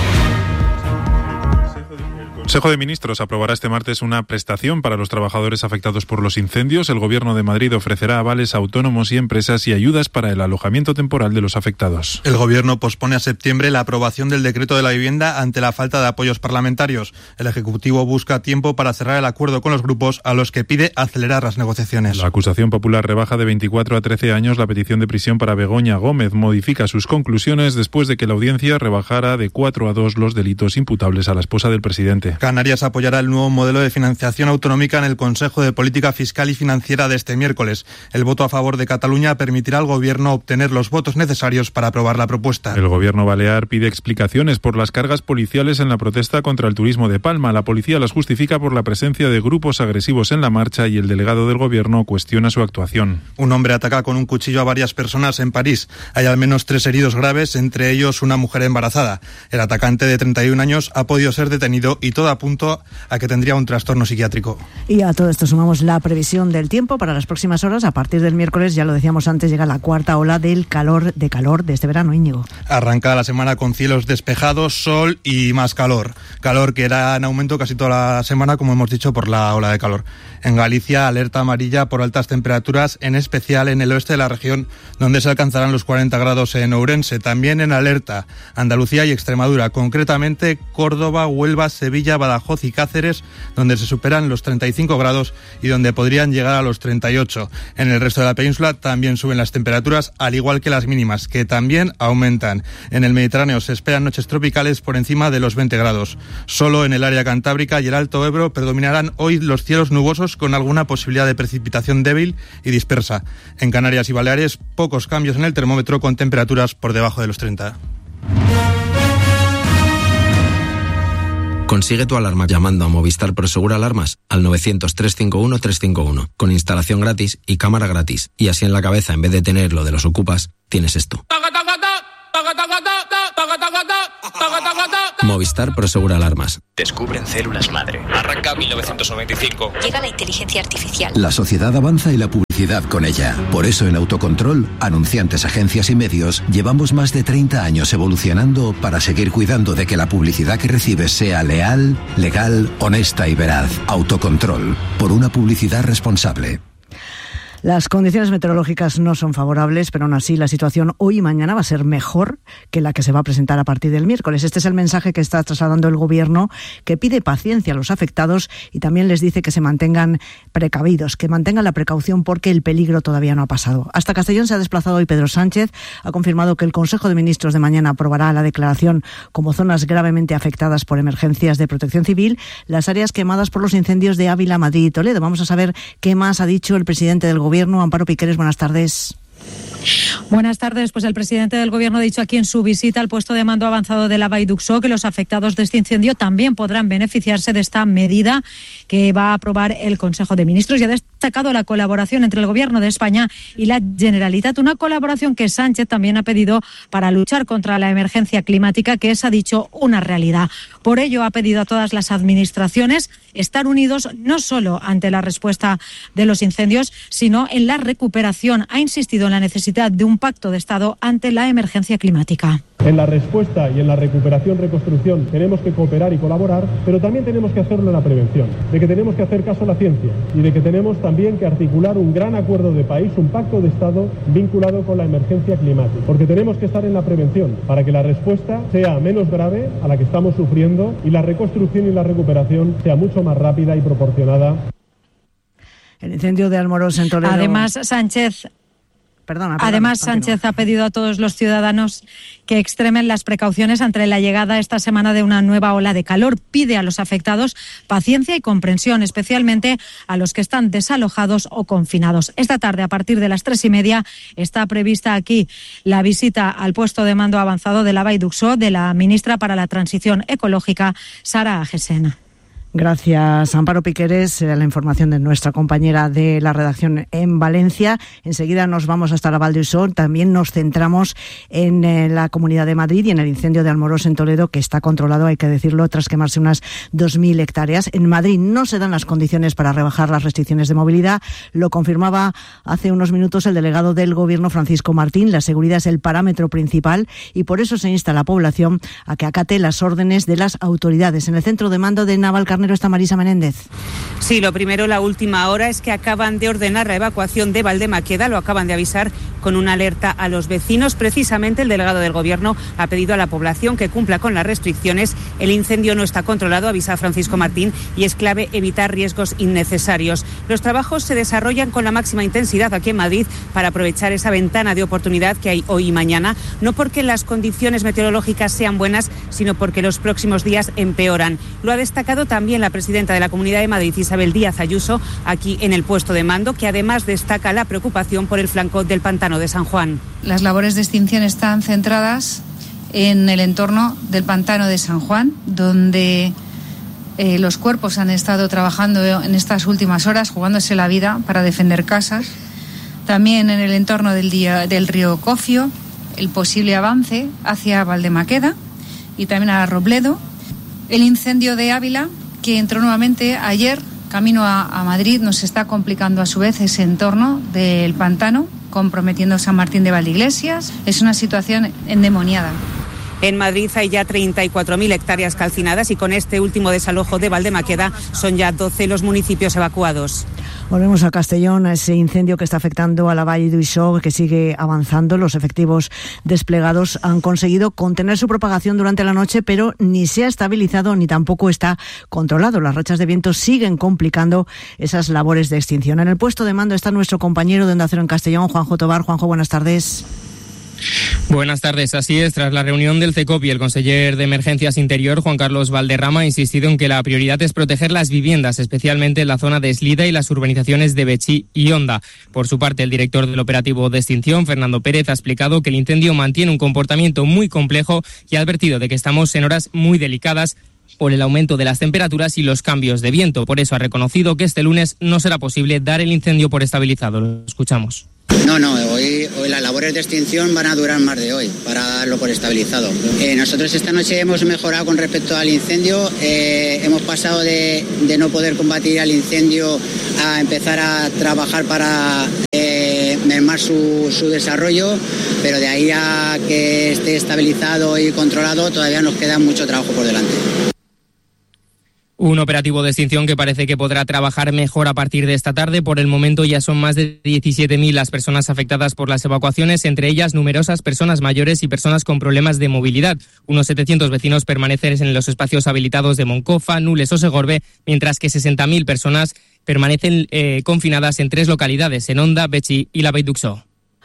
El Consejo de Ministros aprobará este martes una prestación para los trabajadores afectados por los incendios. El Gobierno de Madrid ofrecerá avales a autónomos y empresas y ayudas para el alojamiento temporal de los afectados. El Gobierno pospone a septiembre la aprobación del decreto de la vivienda ante la falta de apoyos parlamentarios. El Ejecutivo busca tiempo para cerrar el acuerdo con los grupos a los que pide acelerar las negociaciones. La acusación popular rebaja de 24 a 13 años la petición de prisión para Begoña Gómez. Modifica sus conclusiones después de que la audiencia rebajara de 4 a 2 los delitos imputables a la esposa del presidente. Canarias apoyará el nuevo modelo de financiación autonómica en el Consejo de Política Fiscal y Financiera de este miércoles. El voto a favor de Cataluña permitirá al Gobierno obtener los votos necesarios para aprobar la propuesta. El Gobierno balear pide explicaciones por las cargas policiales en la protesta contra el turismo de Palma. La policía las justifica por la presencia de grupos agresivos en la marcha y el delegado del Gobierno cuestiona su actuación. Un hombre ataca con un cuchillo a varias personas en París. Hay al menos 3 heridos graves, entre ellos una mujer embarazada. El atacante de 31 años ha podido ser detenido y toda todo apunta a que tendría un trastorno psiquiátrico. Y a todo esto sumamos la previsión del tiempo para las próximas horas. A partir del miércoles, ya lo decíamos antes, llega la cuarta ola del calor de este verano, Íñigo. Arranca la semana con cielos despejados, sol y más calor. Calor que irá en aumento casi toda la semana, como hemos dicho, por la ola de calor. En Galicia, alerta amarilla por altas temperaturas, en especial en el oeste de la región, donde se alcanzarán los 40 grados en Ourense. También en alerta Andalucía y Extremadura, concretamente Córdoba, Huelva, Sevilla, Badajoz y Cáceres, donde se superan los 35 grados y donde podrían llegar a los 38. En el resto de la península también suben las temperaturas, al igual que las mínimas, que también aumentan. En el Mediterráneo se esperan noches tropicales por encima de los 20 grados. Solo en el área cantábrica y el Alto Ebro predominarán hoy los cielos nubosos con alguna posibilidad de precipitación débil y dispersa. En Canarias y Baleares, pocos cambios en el termómetro con temperaturas por debajo de los 30. Consigue tu alarma llamando a Movistar Prosegur Alarmas al 900-351-351 con instalación gratis y cámara gratis. Y así en la cabeza, en vez de tener lo de los ocupas, tienes esto. Movistar Prosegur Alarmas. Descubren células madre. Arranca 1995. Llega la inteligencia artificial. La sociedad avanza y la publicidad con ella. Por eso en Autocontrol, anunciantes, agencias y medios, llevamos más de 30 años evolucionando para seguir cuidando de que la publicidad que recibes sea leal, legal, honesta y veraz. Autocontrol. Por una publicidad responsable. Las condiciones meteorológicas no son favorables, pero aún así la situación hoy y mañana va a ser mejor que la que se va a presentar a partir del miércoles. Este es el mensaje que está trasladando el Gobierno, que pide paciencia a los afectados y también les dice que se mantengan precavidos, que mantengan la precaución porque el peligro todavía no ha pasado. Hasta Castellón se ha desplazado hoy Pedro Sánchez. Ha confirmado que el Consejo de Ministros de mañana aprobará la declaración como zonas gravemente afectadas por emergencias de protección civil las áreas quemadas por los incendios de Ávila, Madrid y Toledo. Vamos a saber qué más ha dicho el presidente del Gobierno, Amparo Piqueres. Buenas tardes. Buenas tardes. Pues el presidente del Gobierno ha dicho aquí en su visita al puesto de mando avanzado de la Vall d'Uixó que los afectados de este incendio también podrán beneficiarse de esta medida que va a aprobar el Consejo de Ministros, y ha destacado la colaboración entre el Gobierno de España y la Generalitat, una colaboración que Sánchez también ha pedido para luchar contra la emergencia climática, que es, ha dicho, una realidad. Por ello ha pedido a todas las administraciones estar unidos no solo ante la respuesta de los incendios, sino en la recuperación. Ha insistido en la necesidad de un pacto de Estado ante la emergencia climática. En la respuesta y en la recuperación, reconstrucción, tenemos que cooperar y colaborar, pero también tenemos que hacerlo en la prevención, de que tenemos que hacer caso a la ciencia y de que tenemos también que articular un gran acuerdo de país, un pacto de Estado vinculado con la emergencia climática, porque tenemos que estar en la prevención para que la respuesta sea menos grave a la que estamos sufriendo y la reconstrucción y la recuperación sea mucho más rápida y proporcionada. El incendio de Almorós en Toledo. Además, Sánchez ha pedido a todos los ciudadanos que extremen las precauciones ante la llegada esta semana de una nueva ola de calor. Pide a los afectados paciencia y comprensión, especialmente a los que están desalojados o confinados. Esta tarde, a partir de las 3:30, está prevista aquí la visita al puesto de mando avanzado de la Vall d'Uixó de la ministra para la Transición Ecológica, Sara Agesen. Gracias, Amparo Piqueres. La información de nuestra compañera de la redacción en Valencia. Enseguida nos vamos hasta la Vall d'Uixó. También nos centramos en la Comunidad de Madrid y en el incendio de Almorós en Toledo, que está controlado, hay que decirlo, tras quemarse unas 2.000 hectáreas. En Madrid no se dan las condiciones para rebajar las restricciones de movilidad. Lo confirmaba hace unos minutos el delegado del Gobierno, Francisco Martín. La seguridad es el parámetro principal y por eso se insta a la población a que acate las órdenes de las autoridades. En el centro de mando de Navalcarnero está Marisa Menéndez. Sí, lo primero, la última hora, es que acaban de ordenar la evacuación de Valdemaqueda, lo acaban de avisar con una alerta a los vecinos. Precisamente el delegado del Gobierno ha pedido a la población que cumpla con las restricciones. El incendio no está controlado, avisa Francisco Martín, y es clave evitar riesgos innecesarios. Los trabajos se desarrollan con la máxima intensidad aquí en Madrid para aprovechar esa ventana de oportunidad que hay hoy y mañana, no porque las condiciones meteorológicas sean buenas, sino porque los próximos días empeoran. Lo ha destacado también la presidenta de la Comunidad de Madrid, Isabel Díaz Ayuso, aquí en el puesto de mando, que además destaca la preocupación por el flanco del pantano de San Juan. Las labores de extinción están centradas en el entorno del pantano de San Juan, donde los cuerpos han estado trabajando en estas últimas horas, jugándose la vida para defender casas. También en el entorno del río Cofio, el posible avance hacia Valdemaqueda y también a Robledo. El incendio de Ávila, que entró nuevamente ayer, camino a Madrid, nos está complicando a su vez ese entorno del pantano, comprometiendo San Martín de Valdeiglesias. Es una situación endemoniada. En Madrid hay ya 34.000 hectáreas calcinadas y con este último desalojo de Valdemaqueda son ya 12 los municipios evacuados. Volvemos a Castellón, a ese incendio que está afectando a la Vall d'Uixó, que sigue avanzando. Los efectivos desplegados han conseguido contener su propagación durante la noche, pero ni se ha estabilizado ni tampoco está controlado. Las rachas de viento siguen complicando esas labores de extinción. En el puesto de mando está nuestro compañero de Onda Cero en Castellón, Juanjo Tobar. Juanjo, buenas tardes. Buenas tardes. Así es, tras la reunión del CECOP y el conseller de Emergencias Interior, Juan Carlos Valderrama, ha insistido en que la prioridad es proteger las viviendas, especialmente en la zona de Eslida y las urbanizaciones de Betxí y Honda. Por su parte, el director del operativo de extinción, Fernando Pérez, ha explicado que el incendio mantiene un comportamiento muy complejo y ha advertido de que estamos en horas muy delicadas por el aumento de las temperaturas y los cambios de viento. Por eso ha reconocido que este lunes no será posible dar el incendio por estabilizado. Lo escuchamos. No, hoy las labores de extinción van a durar más de hoy, para darlo por estabilizado. Nosotros esta noche hemos mejorado con respecto al incendio, hemos pasado de no poder combatir al incendio a empezar a trabajar para mermar su desarrollo, pero de ahí a que esté estabilizado y controlado todavía nos queda mucho trabajo por delante. Un operativo de extinción que parece que podrá trabajar mejor a partir de esta tarde. Por el momento ya son más de 17.000 las personas afectadas por las evacuaciones, entre ellas numerosas personas mayores y personas con problemas de movilidad. Unos 700 vecinos permanecen en los espacios habilitados de Moncofa, Nules o Segorbe, mientras que 60.000 personas permanecen confinadas en 3 localidades, en Honda, Betxí y la Vall d'Uixó.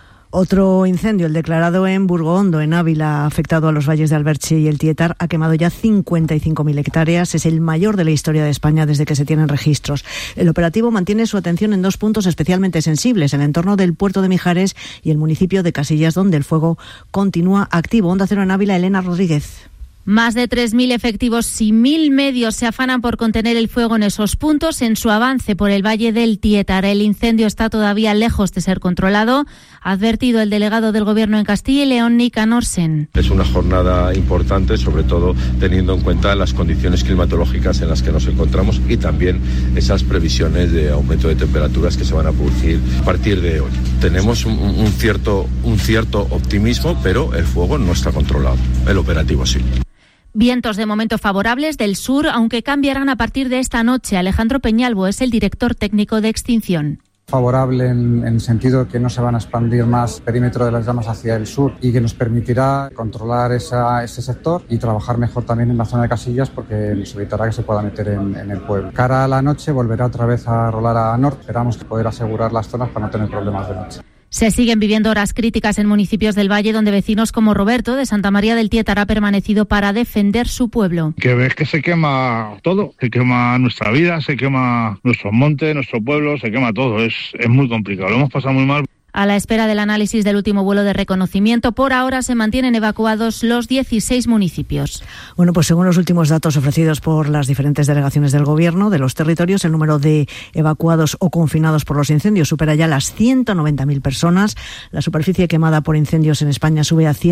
Otro incendio, el declarado en Burgondo, en Ávila, ha afectado a los valles de Alberche y el Tietar, ha quemado ya 55.000 hectáreas. Es el mayor de la historia de España desde que se tienen registros. El operativo mantiene su atención en 2 puntos especialmente sensibles, el entorno del puerto de Mijares y el municipio de Casillas, donde el fuego continúa activo. Onda Cero en Ávila, Elena Rodríguez. Más de 3.000 efectivos y 1.000 medios se afanan por contener el fuego en esos puntos. En su avance por el Valle del Tietar, el incendio está todavía lejos de ser controlado, ha advertido el delegado del Gobierno en Castilla y León, Nicanor Sen. Es una jornada importante, sobre todo teniendo en cuenta las condiciones climatológicas en las que nos encontramos y también esas previsiones de aumento de temperaturas que se van a producir a partir de hoy. Tenemos un cierto optimismo, pero el fuego no está controlado, el operativo sí. Vientos de momento favorables del sur, aunque cambiarán a partir de esta noche. Alejandro Peñalvo es el director técnico de extinción. Favorable en el sentido que no se van a expandir más el perímetro de las llamas hacia el sur y que nos permitirá controlar ese sector y trabajar mejor también en la zona de Casillas, porque nos evitará que se pueda meter en el pueblo. Cara a la noche volverá otra vez a rolar a norte. Esperamos poder asegurar las zonas para no tener problemas de noche. Se siguen viviendo horas críticas en municipios del Valle, donde vecinos como Roberto de Santa María del Tietar ha permanecido para defender su pueblo. Que ves que se quema todo, se quema nuestra vida, se quema nuestros montes, nuestro pueblo, se quema todo. Es muy complicado, lo hemos pasado muy mal. A la espera del análisis del último vuelo de reconocimiento, por ahora se mantienen evacuados los 16 municipios. Bueno, pues según los últimos datos ofrecidos por las diferentes delegaciones del Gobierno de los territorios, el número de evacuados o confinados por los incendios supera ya las 190.000 personas. La superficie quemada por incendios en España sube a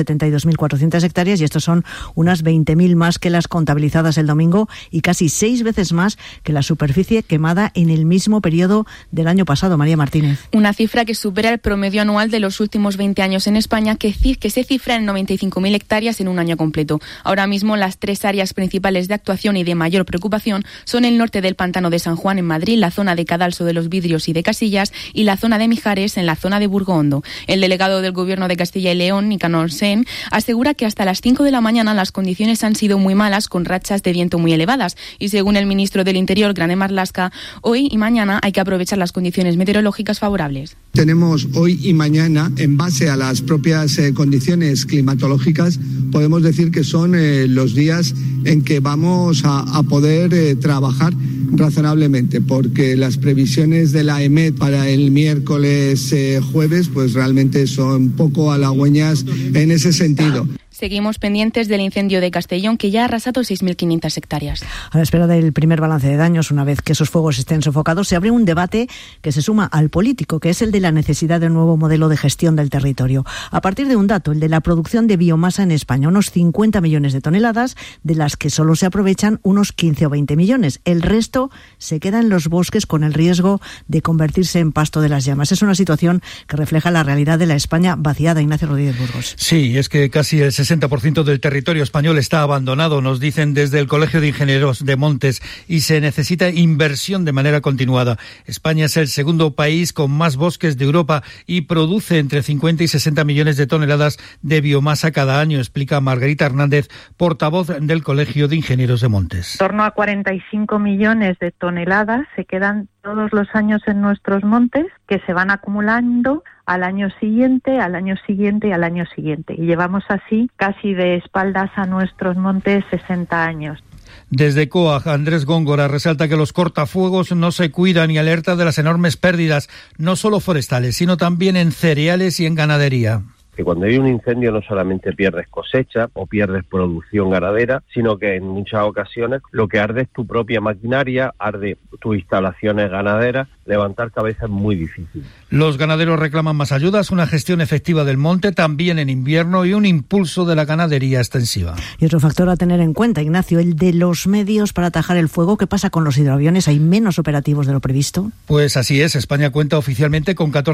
172.400 hectáreas y estos son unas 20.000 más que las contabilizadas el domingo y casi 6 veces más que la superficie quemada en el mismo periodo del año pasado. María Martínez. Una cifra que supera el promedio anual de los últimos 20 años en España, que se cifra en 95.000 hectáreas en un año completo. Ahora mismo las 3 áreas principales de actuación y de mayor preocupación son el norte del Pantano de San Juan en Madrid, la zona de Cadalso de los Vidrios y de Casillas, y la zona de Mijares en la zona de Burgondo. El delegado del Gobierno de Castilla y León, Nicanor Sen, asegura que hasta las 5 de la mañana las condiciones han sido muy malas, con rachas de viento muy elevadas, y según el ministro del Interior, Grande Marlaska, hoy y mañana hay que aprovechar las condiciones meteorológicas favorables. Tenemos hoy y mañana, en base a las propias condiciones climatológicas, podemos decir que son los días en que vamos a poder trabajar razonablemente, porque las previsiones de la EMET para el miércoles jueves pues realmente son poco halagüeñas en ese sentido. Seguimos pendientes del incendio de Castellón, que ya ha arrasado 6.500 hectáreas. A la espera del primer balance de daños, una vez que esos fuegos estén sofocados, se abre un debate que se suma al político, que es el de la necesidad de un nuevo modelo de gestión del territorio. A partir de un dato, el de la producción de biomasa en España, unos 50 millones de toneladas, de las que solo se aprovechan unos 15 o 20 millones. El resto se queda en los bosques con el riesgo de convertirse en pasto de las llamas. Es una situación que refleja la realidad de la España vaciada. Ignacio Rodríguez Burgos. Sí, es que casi el 60% del territorio español está abandonado, nos dicen desde el Colegio de Ingenieros de Montes, y se necesita inversión de manera continuada. España es el segundo país con más bosques de Europa y produce entre 50 y 60 millones de toneladas de biomasa cada año, explica Margarita Hernández, portavoz del Colegio de Ingenieros de Montes. En torno a 45 millones de toneladas se quedan todos los años en nuestros montes, que se van acumulando al año siguiente, al año siguiente y al año siguiente. Y llevamos así casi de espaldas a nuestros montes 60 años. Desde COAG, Andrés Góngora resalta que los cortafuegos no se cuidan y alerta de las enormes pérdidas, no solo forestales, sino también en cereales y en ganadería. Que cuando hay un incendio no solamente pierdes cosecha o pierdes producción ganadera, sino que en muchas ocasiones lo que arde es tu propia maquinaria, arde tus instalaciones ganaderas. Levantar cabeza es muy difícil. Los ganaderos reclaman más ayudas, una gestión efectiva del monte también en invierno y un impulso de la ganadería extensiva. Y otro factor a tener en cuenta, Ignacio, el de los medios para atajar el fuego. ¿Qué pasa con los hidroaviones? ¿Hay menos operativos de lo previsto? Pues así es. España cuenta oficialmente con 14